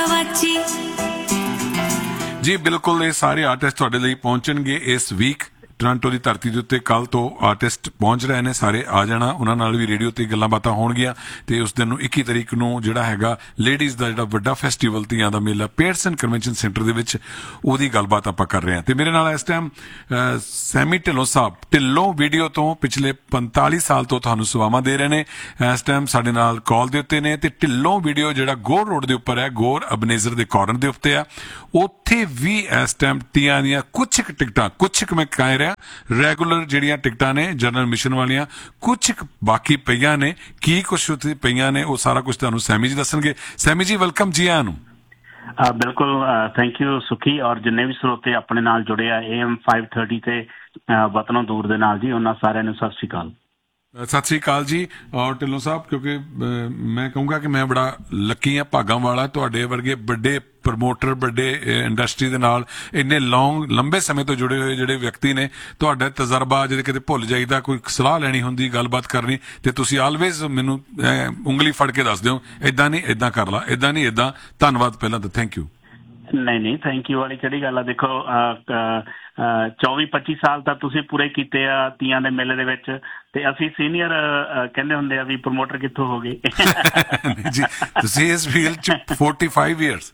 ਜੀ ਬਿਲਕੁਲ, ਇਹ ਸਾਰੇ ਆਰਟਿਸਟ ਤੁਹਾਡੇ ਲਈ ਪਹੁੰਚਣਗੇ ਇਸ ਵੀਕ ਟੋਰਾਂਟੋ ਦੀ ਧਰਤੀ ਦੇ ਉੱਤੇ ਕੱਲ ਤੋਂ ਆਰਟਿਸਟ ਪਹੁੰਚ ਰਹੇ ਨੇ, ਸਾਰੇ ਆ ਜਾਣਾ, ਉਹਨਾਂ ਨਾਲ ਵੀ ਰੇਡੀਓ ਤੇ ਗੱਲਾਂ ਬਾਤਾਂ ਹੋਣਗੀਆਂ। ਤੇ ਉਸ ਦਿਨ ਨੂੰ ਇੱਕੀ ਤਰੀਕ ਨੂੰ ਜਿਹੜਾ ਹੈਗਾ ਲੇਡੀਜ਼ ਦਾ ਜਿਹੜਾ ਵੱਡਾ ਫੈਸਟੀਵਲ ਧੀਆਂ ਦਾ ਮੇਲਾ ਪੀਅਰਸਨ ਕਨਵੈਨਸ਼ਨ ਸੈਂਟਰ ਦੇ ਵਿੱਚ, ਉਹਦੀ ਗੱਲਬਾਤ ਆਪਾਂ ਕਰ ਰਹੇ ਹਾਂ। ਤੇ ਮੇਰੇ ਨਾਲ ਇਸ ਟਾਈਮ ਸੈਮੀ ਢਿੱਲੋਂ ਸਾਹਿਬ ਢਿੱਲੋਂ ਵੀਡੀਓ ਤੋਂ ਪਿਛਲੇ ਪੰਤਾਲੀ ਸਾਲ ਤੋਂ ਤੁਹਾਨੂੰ ਸੇਵਾਵਾਂ ਦੇ ਰਹੇ ਨੇ, ਇਸ ਟਾਈਮ ਸਾਡੇ ਨਾਲ ਕਾਲ ਦੇ ਉੱਤੇ ਨੇ। ਤੇ ਢਿੱਲੋਂ ਵੀਡੀਓ ਜਿਹੜਾ ਗੋਰ ਰੋਡ ਦੇ ਉੱਪਰ ਹੈ, ਗੋਰ ਅਬਨੇਜ਼ਰ ਦੇ ਕਾਰਨਰ ਦੇ ਉੱਤੇ ਆ, ਉੱਥੇ ਵੀ ਇਸ ਟਾਈਮ ਤੀਆਂ ਦੀਆਂ ਕੁਛ ਕੁ ਟਿਕਟਾਂ, ਕੁਛ ਕੁ ਮੈਂ ਕਹਿ ਰਿਹਾ ਰੈਗੂਲਰ ਜਿਹੜੀਆਂ ਟਿਕਟਾਂ ਨੇ ਜਨਰਲ ਮਿਸ਼ਨ ਵਾਲੀਆਂ, ਕੁਛ ਬਾਕੀ ਪਈਆਂ ਨੇ। ਕੀ ਕੁਛ ਉੱਥੇ ਪਈਆਂ ਨੇ ਉਹ ਸਾਰਾ ਕੁਛ ਤੁਹਾਨੂੰ ਸੈਮੀ ਜੀ ਦੱਸਣਗੇ। ਸੈਮੀ ਜੀ ਵੈਲਕਮ ਜੀ ਆਇਆਂ ਨੂੰ। ਬਿਲਕੁਲ, ਥੈਂਕ ਯੂ ਸੁਖੀ, ਔਰ ਜਿੰਨੇ ਵੀ ਸਰੋਤੇ ਆਪਣੇ ਨਾਲ ਜੁੜੇ ਆ ਏ ਐਮ ਫਾਈਵ ਥਰਟੀ ਤੇ ਵਤਨੋਂ ਦੂਰ ਦੇ ਨਾਲ ਜੀ, ਉਹਨਾਂ ਸਾਰਿਆਂ ਨੂੰ ਸਤਿ ਸ਼੍ਰੀ ਅਕਾਲ। ਸਤਿ ਸ੍ਰੀ ਅਕਾਲ ਜੀ। ਔਰ ਢਿੱਲੋਂ ਸਾਹਿਬ, ਕਿਉਂਕਿ ਮੈਂ ਕਹੂੰਗਾ ਕਿ ਮੈਂ ਬੜਾ ਲੱਕੀ ਹਾਂ, ਭਾਗਾਂ ਵਾਲਾ, ਤੁਹਾਡੇ ਵਰਗੇ ਵੱਡੇ ਪ੍ਰਮੋਟਰ, ਵੱਡੇ ਇੰਡਸਟਰੀ ਦੇ ਨਾਲ ਇੰਨੇ ਲੌਂਗ ਲੰਬੇ ਸਮੇਂ ਤੋਂ ਜੁੜੇ ਹੋਏ ਜਿਹੜੇ ਵਿਅਕਤੀ ਨੇ। ਤੁਹਾਡਾ ਤਜਰਬਾ ਜਦੋਂ ਕਿਤੇ ਭੁੱਲ ਜਾਈਦਾ, ਕੋਈ ਸਲਾਹ ਲੈਣੀ ਹੁੰਦੀ, ਗੱਲਬਾਤ ਕਰਨੀ, ਤੇ ਤੁਸੀਂ ਆਲਵੇਜ਼ ਮੈਨੂੰ ਉਂਗਲੀ ਫੜ ਕੇ ਦੱਸ ਦਿਓ, ਏਦਾਂ ਨਹੀਂ ਏਦਾਂ ਕਰ ਲਾ, ਏਦਾਂ ਨਹੀਂ ਏਦਾਂ। ਧੰਨਵਾਦ ਪਹਿਲਾਂ ਤਾਂ, ਥੈਂਕ ਯੂ। ਨਹੀਂ ਨਹੀਂ, ਥੈਂਕ ਯੂ ਵਾਲੀ ਕਿਹੜੀ ਗੱਲ ਆ। ਦੇਖੋ, ਚੌਵੀ ਪੱਚੀ ਸਾਲ ਤਾਂ ਤੁਸੀਂ ਪੂਰੇ ਕੀਤੇ ਆ ਤੀਆਂ ਦੇ ਮੇਲੇ ਦੇ ਵਿੱਚ, ਤੇ ਅਸੀਂ ਸੀਨੀਅਰ ਕਹਿੰਦੇ ਹੁੰਦੇ ਆ ਵੀ ਪ੍ਰਮੋਟਰ ਕਿੱਥੋਂ ਹੋ ਗਏ ਜੀ। ਤੁਸੀਂ ਇਸ ਫੀਲਡ ਚ ਫੋਰਟੀ ਫਾਈਵ ਈਅਰਸ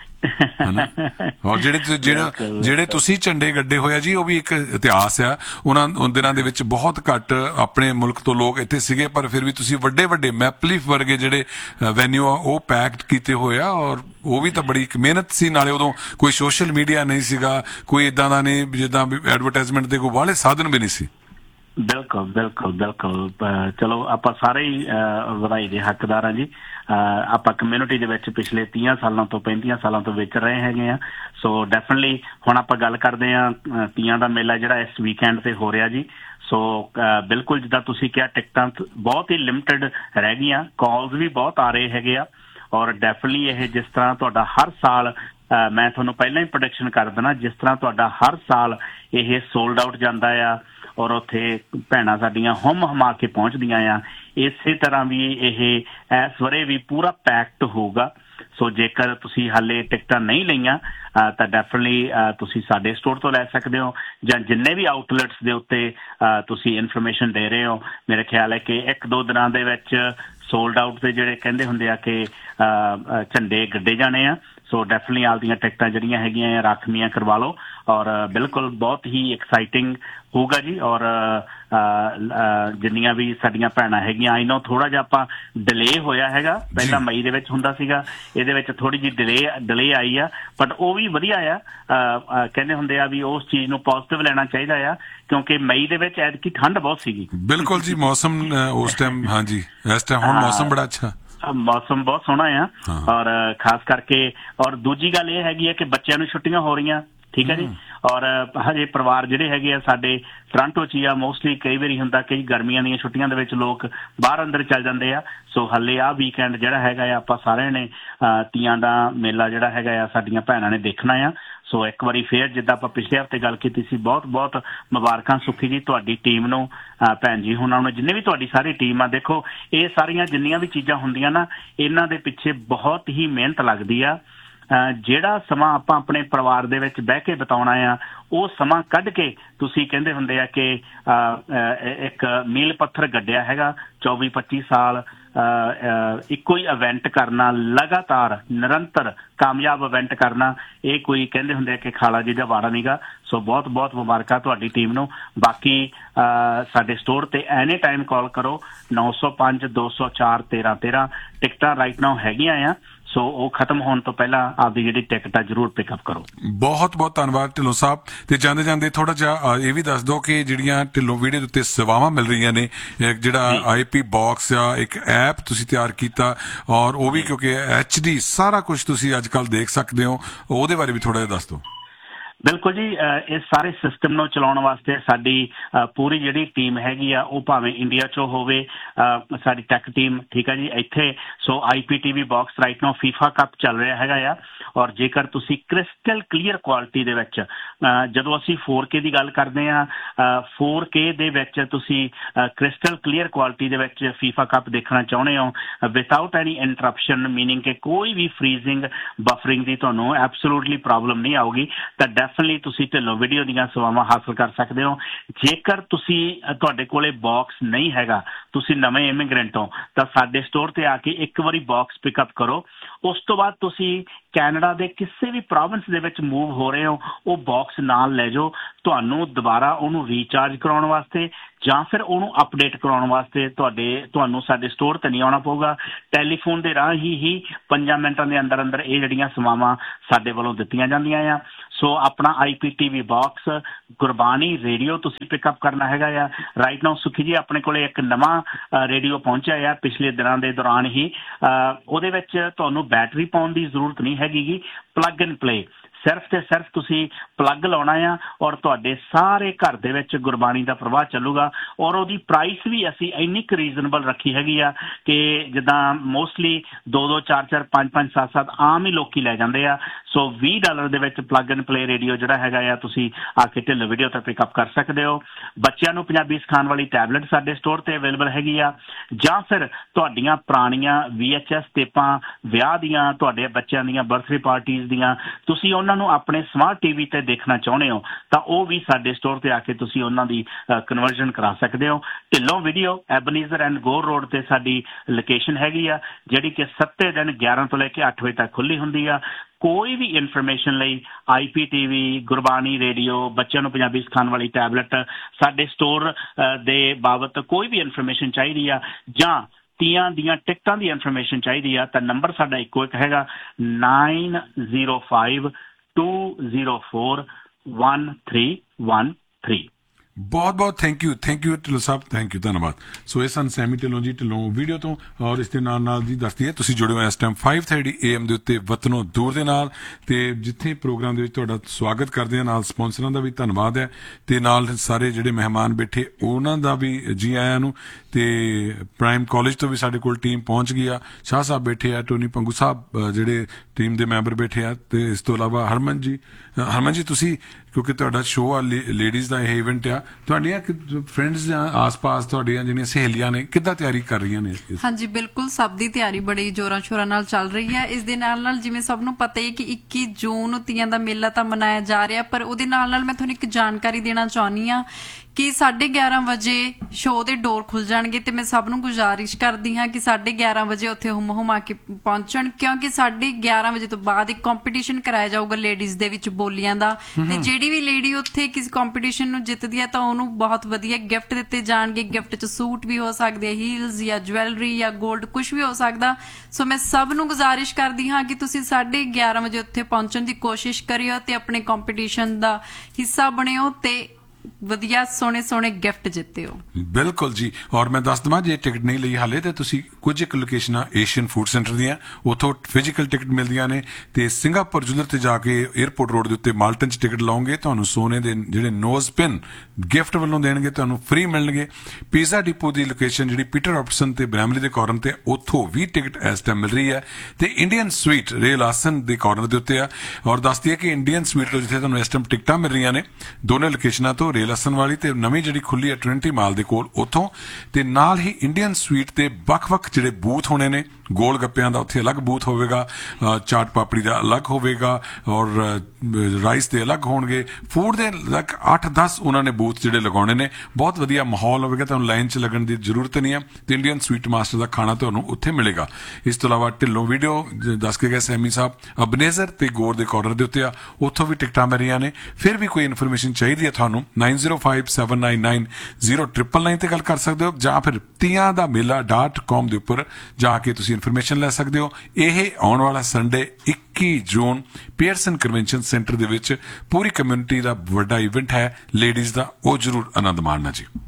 ਔਰ ਜਿਹੜੇ ਜਿਹੜੇ ਜਿਹੜੇ ਤੁਸੀਂ ਝੰਡੇ ਗੱਡੇ ਹੋਇਆ ਜੀ, ਉਹ ਵੀ ਇੱਕ ਇਤਿਹਾਸ ਆ। ਉਹਨਾਂ ਦਿਨਾਂ ਦੇ ਵਿੱਚ ਬਹੁਤ ਘੱਟ ਆਪਣੇ ਮੁਲਕ ਤੋਂ ਲੋਕ ਇੱਥੇ ਸੀਗੇ, ਪਰ ਫਿਰ ਵੀ ਤੁਸੀਂ ਵੱਡੇ ਵੱਡੇ ਮੈਪਲੀਫ ਵਰਗੇ ਜਿਹੜੇ ਵੈਨਿਊ ਆ ਉਹ ਪੈਕਡ ਕੀਤੇ ਹੋਏ ਆ। ਔਰ ਉਹ ਵੀ ਤਾਂ ਬੜੀ ਇੱਕ ਮਿਹਨਤ ਸੀ। ਨਾਲੇ ਉਦੋਂ ਕੋਈ ਸੋਸ਼ਲ ਮੀਡੀਆ ਨਹੀਂ ਸੀਗਾ, ਕੋਈ ਏਦਾਂ ਦਾ ਨਹੀਂ ਜਿੱਦਾਂ ਐਡਵਰਟਾਈਜ਼ਮੈਂਟ ਦੇ ਕੋਈ ਵਾਲੇ ਸਾਧਨ ਵੀ ਨਹੀਂ ਸੀ। ਬਿਲਕੁਲ ਬਿਲਕੁਲ ਬਿਲਕੁਲ। ਚਲੋ, ਆਪਾਂ ਸਾਰੇ ਹੀ ਵਧਾਈ ਦੇ ਹੱਕਦਾਰ ਹਾਂ ਜੀ। ਆਪਾਂ ਕਮਿਊਨਿਟੀ ਦੇ ਵਿੱਚ ਪਿਛਲੇ ਤੀਹਾਂ ਸਾਲਾਂ ਤੋਂ ਪੈਂਤੀਆਂ ਸਾਲਾਂ ਤੋਂ ਵਿਚਰ ਰਹੇ ਹੈਗੇ ਆ। ਸੋ ਡੈਫੀਨਿਟਲੀ ਹੁਣ ਆਪਾਂ ਗੱਲ ਕਰਦੇ ਹਾਂ ਤੀਆਂ ਦਾ ਮੇਲਾ ਜਿਹੜਾ ਇਸ ਵੀਕਐਂਡ ਤੇ ਹੋ ਰਿਹਾ ਜੀ। ਸੋ ਬਿਲਕੁਲ ਜਿੱਦਾਂ ਤੁਸੀਂ ਕਿਹਾ, ਟਿਕਟਾਂ ਬਹੁਤ ਹੀ ਲਿਮਟਿਡ ਰਹਿ ਗਈਆਂ, ਕਾਲਸ ਵੀ ਬਹੁਤ ਆ ਰਹੇ ਹੈਗੇ ਆ। ਔਰ ਡੈਫੀਨਿਟਲੀ ਇਹ ਜਿਸ ਤਰ੍ਹਾਂ ਤੁਹਾਡਾ ਹਰ ਸਾਲ, ਮੈਂ ਤੁਹਾਨੂੰ ਪਹਿਲਾਂ ਹੀ ਪ੍ਰੋਡਕਸ਼ਨ ਕਰ ਦੇਣਾ, ਜਿਸ ਤਰ੍ਹਾਂ ਤੁਹਾਡਾ ਹਰ ਸਾਲ ਇਹ ਸੋਲਡ ਆਊਟ ਜਾਂਦਾ ਆ ਔਰ ਉੱਥੇ ਭੈਣਾਂ ਸਾਡੀਆਂ ਹੁੰਮ ਹਮਾ ਕੇ ਪਹੁੰਚਦੀਆਂ ਆ, ਇਸੇ ਤਰ੍ਹਾਂ ਵੀ ਇਹ ਇਸ ਵਰੇ ਵੀ ਪੂਰਾ ਪੈਕਡ ਹੋਊਗਾ। ਸੋ ਜੇਕਰ ਤੁਸੀਂ ਹਾਲੇ ਟਿਕਟਾਂ ਨਹੀਂ ਲਈਆਂ ਤਾਂ ਡੈਫੀਨਿਟਲੀ ਤੁਸੀਂ ਸਾਡੇ ਸਟੋਰ ਤੋਂ ਲੈ ਸਕਦੇ ਹੋ, ਜਾਂ ਜਿੰਨੇ ਵੀ ਆਊਟਲੈਟਸ ਦੇ ਉੱਤੇ ਤੁਸੀਂ ਇਨਫੋਰਮੇਸ਼ਨ ਦੇ ਰਹੇ ਹੋ। ਮੇਰੇ ਖਿਆਲ ਹੈ ਕਿ ਇੱਕ ਦੋ ਦਿਨਾਂ ਦੇ ਵਿੱਚ ਸੋਲਡ ਆਊਟ ਦੇ ਜਿਹੜੇ ਕਹਿੰਦੇ ਹੁੰਦੇ ਆ ਕਿ ਝੰਡੇ ਗੱਡੇ ਜਾਣੇ ਆ। ਸੋ ਡੈਫੀਨਿਟਲੀ ਆਪਦੀਆਂ ਟਿਕਟਾਂ ਜਿਹੜੀਆਂ ਹੈਗੀਆਂ ਰਾਖਵੀਆਂ ਕਰਵਾ ਲਓ, ਔਰ ਬਿਲਕੁਲ ਬਹੁਤ ਹੀ ਐਕਸਾਈਟਿੰਗ ਹੋਊਗਾ ਜੀ। ਔਰ ਜਿੰਨੀਆਂ ਵੀ ਸਾਡੀਆਂ ਭੈਣਾਂ ਹੈਗੀਆਂ, ਆਈ ਨੋ ਥੋੜਾ ਜਿਹਾ ਆਪਾਂ ਡਿਲੇ ਹੋਇਆ ਹੈਗਾ, ਪਹਿਲਾਂ ਮਈ ਦੇ ਵਿੱਚ ਹੁੰਦਾ ਸੀਗਾ, ਇਹਦੇ ਵਿੱਚ ਥੋੜੀ ਜਿਹੀ ਡਿਲੇ ਡਿਲੇ ਆਈ ਆ, ਬਟ ਉਹ ਵੀ ਵਧੀਆ ਆ। ਕਹਿੰਦੇ ਹੁੰਦੇ ਆ ਵੀ ਉਸ ਚੀਜ਼ ਨੂੰ ਪੋਜ਼ਿਟਿਵ ਲੈਣਾ ਚਾਹੀਦਾ ਆ, ਕਿਉਂਕਿ ਮਈ ਦੇ ਵਿੱਚ ਐਤਕੀ ਠੰਡ ਬਹੁਤ ਸੀਗੀ। ਬਿਲਕੁਲ ਜੀ, ਮੌਸਮ ਉਸ ਟਾਈਮ, ਹਾਂਜੀ ਇਸ ਟਾਈਮ ਹੁਣ ਮੌਸਮ ਬੜਾ ਅੱਛਾ, ਮੌਸਮ ਬਹੁਤ ਸੋਹਣਾ ਆ। ਔਰ ਖਾਸ ਕਰਕੇ, ਔਰ ਦੂਜੀ ਗੱਲ ਇਹ ਹੈਗੀ ਆ ਕਿ ਬੱਚਿਆਂ ਨੂੰ ਛੁੱਟੀਆਂ ਹੋ ਰਹੀਆਂ, ਠੀਕ ਹੈ ਜੀ। ਔਰ ਹਜੇ ਪਰਿਵਾਰ ਜਿਹੜੇ ਹੈਗੇ ਆ ਸਾਡੇ ਟੋਰਾਂਟੋ 'ਚ ਹੀ ਆ ਮੋਸਟਲੀ। ਕਈ ਵਾਰੀ ਹੁੰਦਾ ਕਿ ਗਰਮੀਆਂ ਦੀਆਂ ਛੁੱਟੀਆਂ ਦੇ ਵਿੱਚ ਲੋਕ ਬਾਹਰ ਅੰਦਰ ਚੱਲ ਜਾਂਦੇ ਆ। ਸੋ ਹਾਲੇ ਆਹ ਵੀਕਐਂਡ ਜਿਹੜਾ ਹੈਗਾ ਆ, ਆਪਾਂ ਸਾਰਿਆਂ ਨੇ ਤੀਆਂ ਦਾ ਮੇਲਾ ਜਿਹੜਾ ਹੈਗਾ ਆ ਸਾਡੀਆਂ ਭੈਣਾਂ ਨੇ ਦੇਖਣਾ ਆ। ਸੋ ਇੱਕ ਵਾਰੀ ਫੇਰ ਜਿੱਦਾਂ ਆਪਾਂ ਪਿਛਲੇ ਹਫ਼ਤੇ ਗੱਲ ਕੀਤੀ ਸੀ, ਬਹੁਤ ਬਹੁਤ ਮੁਬਾਰਕਾਂ ਸੁਖੀ ਜੀ ਤੁਹਾਡੀ ਟੀਮ ਨੂੰ, ਭੈਣ ਜੀ ਹੁਣਾਂ ਨੂੰ, ਜਿੰਨੇ ਵੀ ਤੁਹਾਡੀ ਸਾਰੀ ਟੀਮ ਆ। ਦੇਖੋ, ਇਹ ਸਾਰੀਆਂ ਜਿੰਨੀਆਂ ਵੀ ਚੀਜ਼ਾਂ ਹੁੰਦੀਆਂ ਨਾ, ਇਹਨਾਂ ਦੇ ਪਿੱਛੇ ਬਹੁਤ ਹੀ ਮਿਹਨਤ ਲੱਗਦੀ ਆ। ਜਿਹੜਾ ਸਮਾਂ ਆਪਾਂ ਆਪਣੇ ਪਰਿਵਾਰ ਦੇ ਵਿੱਚ ਬਹਿ ਕੇ ਬਿਤਾਉਣਾ ਆ, ਉਹ ਸਮਾਂ ਕੱਢ ਕੇ ਤੁਸੀਂ ਕਹਿੰਦੇ ਹੁੰਦੇ ਆ ਕਿ ਇੱਕ ਮੀਲ ਪੱਥਰ ਗੱਡਿਆ ਹੈਗਾ। ਚੌਵੀ ਪੱਚੀ ਸਾਲ ਇੱਕੋ ਹੀ ਇਵੈਂਟ ਕਰਨਾ, ਲਗਾਤਾਰ ਨਿਰੰਤਰ ਕਾਮਯਾਬ ਇਵੈਂਟ ਕਰਨਾ, ਇਹ ਕੋਈ ਕਹਿੰਦੇ ਹੁੰਦੇ ਆ ਕਿ ਖਾਲਾ ਜੀ ਦਾ ਵਾੜਾ ਨੀਗਾ। ਸੋ ਬਹੁਤ ਬਹੁਤ ਮੁਬਾਰਕਾਂ ਤੁਹਾਡੀ ਟੀਮ ਨੂੰ। ਬਾਕੀ ਸਾਡੇ ਸਟੋਰ ਤੇ ਐਨੀ ਟਾਈਮ ਕਾਲ ਕਰੋ, ਨੌ ਸੌ ਪੰਜ ਦੋ ਸੌ ਚਾਰ ਤੇਰਾਂ ਤੇਰਾਂ। ਟਿਕਟਾਂ ਰਾਈਟ ਨਾਓ ਹੈਗੀਆਂ ਆ, ਸੋ ਉਹ ਖਤਮ ਹੋਣ ਤੋਂ ਪਹਿਲਾਂ ਆਪਦੀ ਜਿਹੜੀ ਟਿਕਟ ਆ ਜ਼ਰੂਰ ਪਿਕਅਪ ਕਰੋ। ਬਹੁਤ ਬਹੁਤ ਧੰਨਵਾਦ ਢਿੱਲੋਂ ਸਾਹਿਬ। ਤੇ ਜਾਂਦੇ ਜਾਂਦੇ ਥੋੜਾ ਜਿਹਾ ਇਹ ਵੀ ਦੱਸ ਦਿਓ ਕਿ ਜਿਹੜੀਆਂ ਢਿੱਲੋਂ ਵੀਡੀਓ ਦੇ ਉੱਤੇ ਸੇਵਾਵਾਂ ਮਿਲ ਰਹੀਆਂ ਨੇ, ਜਿਹੜਾ ਆਈ ਪੀ ਬਾਕਸ ਆ, ਇੱਕ ਐਪ ਤੁਸੀਂ ਤਿਆਰ ਕੀਤਾ, ਔਰ ਉਹ ਵੀ ਕਿਉਂਕਿ ਐਚ ਡੀ ਸਾਰਾ ਕੁਝ ਤੁਸੀਂ ਅੱਜ ਕੱਲ੍ਹ ਦੇਖ ਸਕਦੇ ਹੋ, ਉਹਦੇ ਬਾਰੇ ਵੀ ਥੋੜਾ ਜਿਹਾ ਦੱਸ ਦਿਓ। ਬਿਲਕੁਲ ਜੀ, ਇਸ ਸਾਰੇ ਸਿਸਟਮ ਨੂੰ ਚਲਾਉਣ ਵਾਸਤੇ ਸਾਡੀ ਪੂਰੀ ਜਿਹੜੀ ਟੀਮ ਹੈਗੀ ਆ, ਉਹ ਭਾਵੇਂ ਇੰਡੀਆ 'ਚੋਂ ਹੋਵੇ, ਸਾਡੀ ਟੈਕ ਟੀਮ, ਠੀਕ ਹੈ ਜੀ, ਇੱਥੇ। ਸੋ ਆਈ P T V box right now FIFA cup ਚੱਲ ਰਿਹਾ ਹੈਗਾ ਆ। ਔਰ ਜੇਕਰ ਤੁਸੀਂ ਕ੍ਰਿਸਟਲ ਕਲੀਅਰ ਕੁਆਲਿਟੀ ਦੇ ਵਿੱਚ, ਜਦੋਂ ਅਸੀਂ ਫੋਰ ਕੇ ਦੀ ਗੱਲ ਕਰਦੇ ਹਾਂ, ਫੋਰ ਕੇ ਦੇ ਵਿੱਚ ਤੁਸੀਂ ਕ੍ਰਿਸਟਲ ਕਲੀਅਰ ਕੁਆਲਿਟੀ ਦੇ ਵਿੱਚ ਫੀਫਾ ਕੱਪ ਦੇਖਣਾ ਚਾਹੁੰਦੇ ਹੋ ਵਿਦਆਊਟ ਐਨੀ ਇੰਟਰਪਸ਼ਨ, ਮੀਨਿੰਗ ਕਿ ਕੋਈ ਵੀ ਫਰੀਜ਼ਿੰਗ ਬਫਰਿੰਗ ਦੀ ਤੁਹਾਨੂੰ ਐਬਸੋਲੂਟਲੀ ਪ੍ਰੋਬਲਮ ਨਹੀਂ ਆਊਗੀ, ਤਾਂ ਡੈਫੀਨਿਟਲੀ ਤੁਸੀਂ ਢਿੱਲੋਂ ਵੀਡੀਓ ਦੀਆਂ ਸੇਵਾਵਾਂ ਹਾਸਲ ਕਰ ਸਕਦੇ ਹੋ। ਜੇਕਰ ਤੁਸੀਂ ਤੁਹਾਡੇ ਕੋਲੇ ਬਾਕਸ ਨਹੀਂ ਹੈਗਾ, ਤੁਸੀਂ ਨਵੇਂ ਇਮੀਗ੍ਰੈਂਟ ਹੋ, ਤਾਂ ਸਾਡੇ ਸਟੋਰ ਤੇ ਆ ਕੇ ਇੱਕ ਵਾਰੀ ਬਾਕਸ ਪਿਕਅਪ ਕਰੋ। ਉਸ ਤੋਂ ਬਾਅਦ ਤੁਸੀਂ ਕੈਨੇਡਾ ਦੇ ਕਿਸੇ ਵੀ ਪ੍ਰੋਵਿੰਸ ਦੇ ਵਿੱਚ ਮੂਵ ਹੋ ਰਹੇ ਹੋ, ਉਹ ਬਾਕਸ ਨਾਲ ਲੈ ਜਾਓ। ਤੁਹਾਨੂੰ ਦੁਬਾਰਾ ਉਹਨੂੰ ਰੀਚਾਰਜ ਕਰਾਉਣ ਵਾਸਤੇ ਜਾਂ ਫਿਰ ਉਹਨੂੰ ਅਪਡੇਟ ਕਰਾਉਣ ਵਾਸਤੇ ਤੁਹਾਡੇ ਤੁਹਾਨੂੰ ਸਾਡੇ ਸਟੋਰ ਤੇ ਨਹੀਂ ਆਉਣਾ ਪਊਗਾ। ਟੈਲੀਫੋਨ ਦੇ ਰਾਹੀਂ ਹੀ ਪੰਜਾਂ ਮਿੰਟਾਂ ਦੇ ਅੰਦਰ ਅੰਦਰ ਇਹ ਜਿਹੜੀਆਂ ਸੇਵਾਵਾਂ ਸਾਡੇ ਵੱਲੋਂ ਦਿੱਤੀਆਂ ਜਾਂਦੀਆਂ ਆ। ਸੋ ਆਪਣਾ ਆਈ P T V box, Gurbani radio ਤੁਸੀਂ ਪਿਕਅਪ ਕਰਨਾ ਹੈਗਾ ਆ। ਰਾਈਟ ਨਾਓ ਸੁਖੀ ਜੀ ਆਪਣੇ ਕੋਲੇ ਇੱਕ ਨਵਾਂ ਰੇਡੀਓ ਪਹੁੰਚਿਆ ਆ ਪਿਛਲੇ ਦਿਨਾਂ ਦੇ ਦੌਰਾਨ ਹੀ। ਉਹਦੇ ਵਿੱਚ ਤੁਹਾਨੂੰ ਬੈਟਰੀ ਪਾਉਣ ਦੀ ਜ਼ਰੂਰਤ ਨਹੀਂ ਹੈਗੀ, ਪਲੱਗ ਐਂਡ ਪਲੇ, ਸਿਰਫ ਤੇ ਸਿਰਫ ਤੁਸੀਂ ਪਲੱਗ ਲਾਉਣਾ ਆ ਔਰ ਤੁਹਾਡੇ ਸਾਰੇ ਘਰ ਦੇ ਵਿੱਚ ਗੁਰਬਾਣੀ ਦਾ ਪ੍ਰਵਾਹ ਚੱਲੂਗਾ। ਔਰ ਉਹਦੀ ਪ੍ਰਾਈਸ ਵੀ ਅਸੀਂ ਇੰਨੀ ਕੁ ਰੀਜ਼ਨੇਬਲ ਰੱਖੀ ਹੈਗੀ ਆ ਕਿ ਜਿੱਦਾਂ ਮੋਸਟਲੀ ਦੋ ਦੋ ਚਾਰ ਚਾਰ ਪੰਜ ਪੰਜ ਸੱਤ ਸੱਤ ਆਮ ਹੀ ਲੋਕੀ ਲੈ ਜਾਂਦੇ ਆ। ਸੋ ਵੀਹ ਡਾਲਰ ਦੇ ਵਿੱਚ ਪਲੱਗ ਐਂਡ ਪਲੇ ਰੇਡੀਓ ਜਿਹੜਾ ਹੈਗਾ ਆ ਤੁਸੀਂ ਆ ਕੇ ਢਿੱਲੋਂ ਵੀਡੀਓ ਤੇ ਪਿਕਅਪ ਕਰ ਸਕਦੇ ਹੋ। ਬੱਚਿਆਂ ਨੂੰ ਪੰਜਾਬੀ ਸਿਖਾਉਣ ਵਾਲੀ ਟੈਬਲੇਟ ਸਾਡੇ ਸਟੋਰ ਤੇ ਅਵੇਲੇਬਲ ਹੈਗੀ ਆ, ਜਾਂ ਫਿਰ ਤੁਹਾਡੀਆਂ ਪੁਰਾਣੀਆਂ ਵੀ ਐਚ ਐਸ ਟੇਪਾਂ ਵਿਆਹ ਦੀਆਂ, ਤੁਹਾਡੇ ਬੱਚਿਆਂ ਦੀਆਂ ਬਰਥਡੇ ਪਾਰਟੀਜ਼ ਦੀਆਂ, ਤੁਸੀਂ ਉਹਨਾਂ ਨੂੰ ਆਪਣੇ ਸਮਾਰਟ ਟੀਵੀ ਤੇ ਦੇਖਣਾ ਚਾਹੁੰਦੇ ਹੋ ਤਾਂ ਉਹ ਵੀ ਸਾਡੇ ਸਟੋਰ ਤੇ ਆ ਕੇ ਤੁਸੀਂ ਉਹਨਾਂ ਦੀ ਕਨਵਰਜਨ ਕਰਾ ਸਕਦੇ ਹੋ। Dhillon video ਐਬਨੀਜ਼ਰ and Ghor road ਤੇ ਸਾਡੀ ਲੋਕੇਸ਼ਨ ਹੈਗੀ ਆ, ਜਿਹੜੀ ਕਿ ਸੱਤੇ ਦਿਨ ਗਿਆਰਾਂ ਤੋਂ ਲੈ ਕੇ ਅੱਠ ਵਜੇ ਤੱਕ ਖੁੱਲੀ ਹੁੰਦੀ ਆ। ਕੋਈ ਵੀ ਇਨਫੋਰਮੇਸ਼ਨ ਲਈ ਆਈ P T V, Gurbani radio, ਬੱਚਿਆਂ ਨੂੰ ਪੰਜਾਬੀ ਸਿਖਾਉਣ ਵਾਲੀ ਟੈਬਲੇਟ, ਸਾਡੇ ਸਟੋਰ ਦੇ ਬਾਬਤ ਕੋਈ ਵੀ ਇਨਫੋਰਮੇਸ਼ਨ ਚਾਹੀਦੀ ਆ, ਜਾਂ ਤੀਆਂ ਦੀਆਂ ਟਿਕਟਾਂ ਦੀ ਇਨਫੋਰਮੇਸ਼ਨ ਚਾਹੀਦੀ ਆ, ਤਾਂ ਨੰਬਰ ਸਾਡਾ ਇੱਕੋ ਇੱਕ ਹੈਗਾ nine zero five two zero four one three one three. ਬਹੁਤ ਬਹੁਤ thank you thank you Dhillon Sahib, thank you, ਧੰਨਵਾਦ। ਸੋ ਇਹ ਸਨ ਸੈਮੀ ਢਿੱਲੋਂ ਜੀ ਢਿੱਲੋਂ ਵੀਡੀਓ ਤੋਂ। ਔਰ ਇਸ ਦੇ ਨਾਲ ਨਾਲ ਜੀ ਦੱਸਦੀ ਹੈ ਤੁਸੀਂ ਜੁੜੇ ਹੋ ਇਸ time five thirty A M ਦੇ ਉੱਤੇ ਵਤਨੋਂ ਦੂਰ ਦੇ ਨਾਲ, ਤੇ ਜਿੱਥੇ ਪ੍ਰੋਗਰਾਮ ਦੇ ਵਿੱਚ ਤੁਹਾਡਾ ਸਵਾਗਤ ਕਰਦੇ ਹਾਂ। ਨਾਲ ਸਪਾਂਸਰਾਂ ਦਾ ਵੀ ਧੰਨਵਾਦ ਹੈ, ਤੇ ਨਾਲ ਸਾਰੇ ਜਿਹੜੇ ਮਹਿਮਾਨ ਬੈਠੇ ਉਹਨਾਂ ਦਾ ਵੀ ਜੀ ਆਇਆਂ ਨੂੰ। ਤੇ ਪ੍ਰਾਈਮ ਕਾਲਜ ਤੋਂ ਵੀ ਸਾਡੇ ਕੋਲ ਟੀਮ ਪਹੁੰਚ ਗਈ ਆ, ਸ਼ਾਹ ਸਾਹਿਬ ਬੈਠੇ ਆ, ਟੋਨੀ ਪੰਗੂ ਸਾਹਿਬ ਜਿਹੜੇ ਟੀਮ ਦੇ ਮੈਂਬਰ ਬੈਠੇ ਆ, ਤੇ ਇਸ ਤੋਂ ਇਲਾਵਾ ਹਰਮਨ ਜੀ। ਹਰਮਨ ਜੀ ਤੁਸੀਂ, ਕਿਉਂਕਿ ਤੁਹਾਡਾ ਸ਼ੋਅ ਆ ਲੇਡੀਜ਼ ਦਾ ਇਹ ਇਵੈਂਟ ਆ, ਤੁਹਾਡੀਆਂ ਫਰੈਂਡਸ ਜਾਂ ਆਸ-ਪਾਸ ਤੁਹਾਡੀਆਂ ਜਿਹੜੀਆਂ ਸਹੇਲੀਆਂ ਨੇ ਕਿੱਦਾਂ ਤਿਆਰੀ ਕਰ ਰਹੀਆਂ ਨੇ? ਹਾਂਜੀ ਬਿਲਕੁਲ, ਸਭ ਦੀ ਤਿਆਰੀ ਬੜੀ ਜ਼ੋਰਾਂ ਸ਼ੋਰਾਂ ਨਾਲ ਚੱਲ ਰਹੀ ਹੈ। ਇਸ ਦੇ ਨਾਲ ਨਾਲ ਜਿਵੇਂ ਸਭ ਨੂੰ ਪਤਾ ਹੈ ਕਿ ਇੱਕੀ ਜੂਨ ਨੂੰ ਤੀਆਂ ਦਾ ਮੇਲਾ ਤਾਂ ਮਨਾਇਆ ਜਾ ਰਿਹਾ, ਪਰ ਉਹਦੇ ਨਾਲ ਨਾਲ ਮੈਂ ਤੁਹਾਨੂੰ ਇੱਕ ਜਾਣਕਾਰੀ ਦੇਣਾ ਚਾਹੁੰਦੀ ਹਾਂ ਕਿ ਸਾਢੇ ਗਿਆਰਾਂ ਵਜੇ ਸ਼ੋਅ ਦੇ ਡੋਰ ਖੁੱਲ ਜਾਣਗੇ, ਤੇ ਮੈਂ ਸਭ ਨੂੰ ਗੁਜ਼ਾਰਿਸ਼ ਕਰਦੀ ਹਾਂ ਕਿ ਸਾਢੇ ਗਿਆਰਾਂ ਵਜੇ ਉੱਥੇ ਹੁਮ ਹੁਮਾ ਕੇ ਪਹੁੰਚਣ, ਕਿਉਂਕਿ ਸਾਢੇ ਗਿਆਰਾਂ ਵਜੇ ਤੋਂ ਬਾਅਦ ਇੱਕ ਕੰਪੀਟੀਸ਼ਨ ਕਰਾਇਆ ਜਾਊਗਾ ਲੇਡੀਜ਼ ਦੇ ਵਿੱਚ ਬੋਲੀਆਂ ਦਾ, ਤੇ ਜਿਹੜੀ ਵੀ ਲੇਡੀ ਉੱਥੇ ਕਿਸੇ ਕੰਪੀਟੀਸ਼ਨ ਨੂੰ ਜਿੱਤਦੀ ਹੈ ਤਾਂ ਉਹਨੂੰ ਬਹੁਤ ਵਧੀਆ ਗਿਫਟ ਦਿੱਤੇ ਜਾਣਗੇ। ਗਿਫਟ 'ਚ ਸੂਟ ਵੀ ਹੋ ਸਕਦੇ, ਹੀਲਸ ਜਾਂ ਜਵੈਲਰੀ ਜਾਂ ਗੋਲਡ, ਕੁਝ ਵੀ ਹੋ ਸਕਦਾ। ਸੋ ਮੈਂ ਸਭ ਨੂੰ ਗੁਜ਼ਾਰਿਸ਼ ਕਰਦੀ ਹਾਂ ਕਿ ਤੁਸੀਂ ਸਾਢੇ ਗਿਆਰਾਂ ਵਜੇ ਉੱਥੇ ਪਹੁੰਚਣ ਦੀ ਕੋਸ਼ਿਸ਼ ਕਰਿਓ ਤੇ ਆਪਣੇ ਕੰਪੀਟੀਸ਼ਨ ਦਾ ਹਿੱਸਾ ਬਣਿਓ ਤੇ ਵਧੀਆ ਸੋਹਣੇ ਸੋਹਣੇ ਗਿਫਟ ਜਿੱਤਿਓ। ਬਿਲਕੁਲ ਜੀ। ਔਰ ਮੈਂ ਦੱਸ ਦਵਾਂ, ਜੇ ਟਿਕਟ ਨਹੀਂ ਲਈ ਹਾਲੇ ਤੇ ਤੁਸੀਂ ਕੁਝ ਇੱਕ ਲੋਕੇਸ਼ਨਾਂ ਏਸ਼ੀਅਨ ਫੂਡ ਸੈਂਟਰ ਦੀਆਂ, ਉੱਥੋਂ ਫਿਜ਼ੀਕਲ ਟਿਕਟ ਮਿਲਦੀਆਂ ਨੇ, ਤੇ ਸਿੰਗਾਪੁਰ ਜੁਲਰ ਤੇ ਜਾ ਕੇ 에ਅਰਪੋਰਟ ਰੋਡ ਦੇ ਉੱਤੇ ਮਾਲਟਨ 'ਚ ਟਿਕਟ ਲਾਓਗੇ, ਤੁਹਾਨੂੰ ਸੋਨੇ ਦੇ ਜਿਹੜੇ ਨੋਜ਼ ਪਿਨ ਗਿਫਟ ਵੱਲੋਂ ਦੇਣਗੇ, ਤੁਹਾਨੂੰ ਫ੍ਰੀ ਮਿਲਣਗੇ। ਪੀਜ਼ਾ ਡਿਪੋ ਦੀ ਲੋਕੇਸ਼ਨ ਜਿਹੜੀ ਪੀਟਰ ਆਪਸਨ ਤੇ ਬ੍ਰੈਮਲੀ ਦੇ ਕਾਰਨਰ ਤੇ, ਉੱਥੋਂ ਵੀ ਟਿਕਟ ਇਸ ਟਾਈਮ ਮਿਲ ਰਹੀ ਹੈ। ਤੇ ਇੰਡੀਅਨ ਸਵੀਟ ਰੇਲ ਆਸਨ ਦੇ ਕਾਰਨਰ ਦੇ ਉੱਤੇ ਆ। ਔਰ ਦੱਸਦੀ ਹੈ ਕਿ ਇੰਡੀਅਨ ਸਵੀਟ ਤੋਂ ਜਿੱਥੇ ਤੁਹਾਨੂੰ ਇਸ ਟਾਈਮ ਟਿਕਟਾਂ ਮਿਲ ਰਹੀਆਂ ਨੇ ਦੋਨੇ ਲੋਕੇਸ਼ਨਾਂ ਤੋਂ, ਰੇਲ ਆਸਨ ਵਾਲੀ ਤੇ ਨਵੀਂ ਜਿਹੜੀ ਖੁੱਲੀ ਹੈ ਟਵੈਂਟੀ ਮਾਲ ਦੇ ਕੋਲ, ਉੱਥੋਂ, ਤੇ ਨਾਲ ਹੀ ਇੰਡੀਅਨ ਸਵੀਟ ਦੇ ਵੱਖ-ਵੱਖ ਜਿਹੜੇ ਬੂਥ ਹੋਣੇ ਨੇ, ਗੋਲ ਗੱਪਿਆਂ ਦਾ ਉੱਥੇ ਅਲੱਗ ਬੂਥ ਹੋਵੇਗਾ, ਚਾਟ ਪਾਪੜੀ ਦਾ ਅਲੱਗ ਹੋਵੇਗਾ, ਔਰ ਰਾਈਸ ਦੇ ਅਲੱਗ ਹੋਣਗੇ, ਫੂਡ ਦੇ ਅਲੱਗ ਅੱਠ ਦਸ ਉਹਨਾਂ ਨੇ ਬੂਥ ਜਿਹੜੇ ਲਗਾਉਣੇ ਨੇ। ਬਹੁਤ ਵਧੀਆ ਮਾਹੌਲ ਹੋਵੇਗਾ, ਤੁਹਾਨੂੰ ਲਾਈਨ 'ਚ ਲੱਗਣ ਦੀ ਜ਼ਰੂਰਤ ਨਹੀਂ ਹੈ, ਤੇ ਇੰਡੀਅਨ ਸਵੀਟ ਮਾਸਟਰ ਦਾ ਖਾਣਾ ਤੁਹਾਨੂੰ ਉੱਥੇ ਮਿਲੇਗਾ। ਇਸ ਤੋਂ ਇਲਾਵਾ ਢਿੱਲੋਂ ਵੀਡੀਓ ਦੱਸ ਕੇ ਗਏ ਸੈਮੀ ਸਾਹਿਬ, ਅਬਨੇਜ਼ਰ ਤੇ ਗੋਰ ਦੇ ਕਾਰਨਰ ਦੇ ਉੱਤੇ ਆ, ਉੱਥੋਂ ਵੀ ਟਿਕਟਾਂ ਮਿਲ ਰਹੀਆਂ ਨੇ। ਫਿਰ ਵੀ ਕੋਈ ਇਨਫੋਰਮੇਸ਼ਨ ਚਾਹੀਦੀ ਹੈ ਤੁਹਾਨੂੰ, nine zero five seven nine nine zero triple nine ਤੇ ਗੱਲ ਕਰ ਸਕਦੇ ਹੋ, ਜਾਂ ਫਿਰ ਤੀਆਂ ਦਾ ਮੇਲਾ ਡਾਟ ਕਾਮ ਦੇ ਉੱਪਰ ਜਾ ਕੇ ਤੁਸੀਂ ਇਨਫੋਰਮੇਸ਼ਨ ਲੈ ਸਕਦੇ ਹੋ। ਇਹ ਆਉਣ ਵਾਲਾ ਸੰਡੇ ਇੱਕੀ ਜੂਨ ਪੀਅਰਸਨ ਕਨਵੈਨਸ਼ਨ ਸੈਂਟਰ ਦੇ ਵਿੱਚ ਪੂਰੀ ਕਮਿਊਨਿਟੀ ਦਾ ਵੱਡਾ ਇਵੈਂਟ ਹੈ ਲੇਡੀਜ਼ ਦਾ, ਉਹ ਜ਼ਰੂਰ ਆਨੰਦ ਮਾਣਨਾ ਜੀ।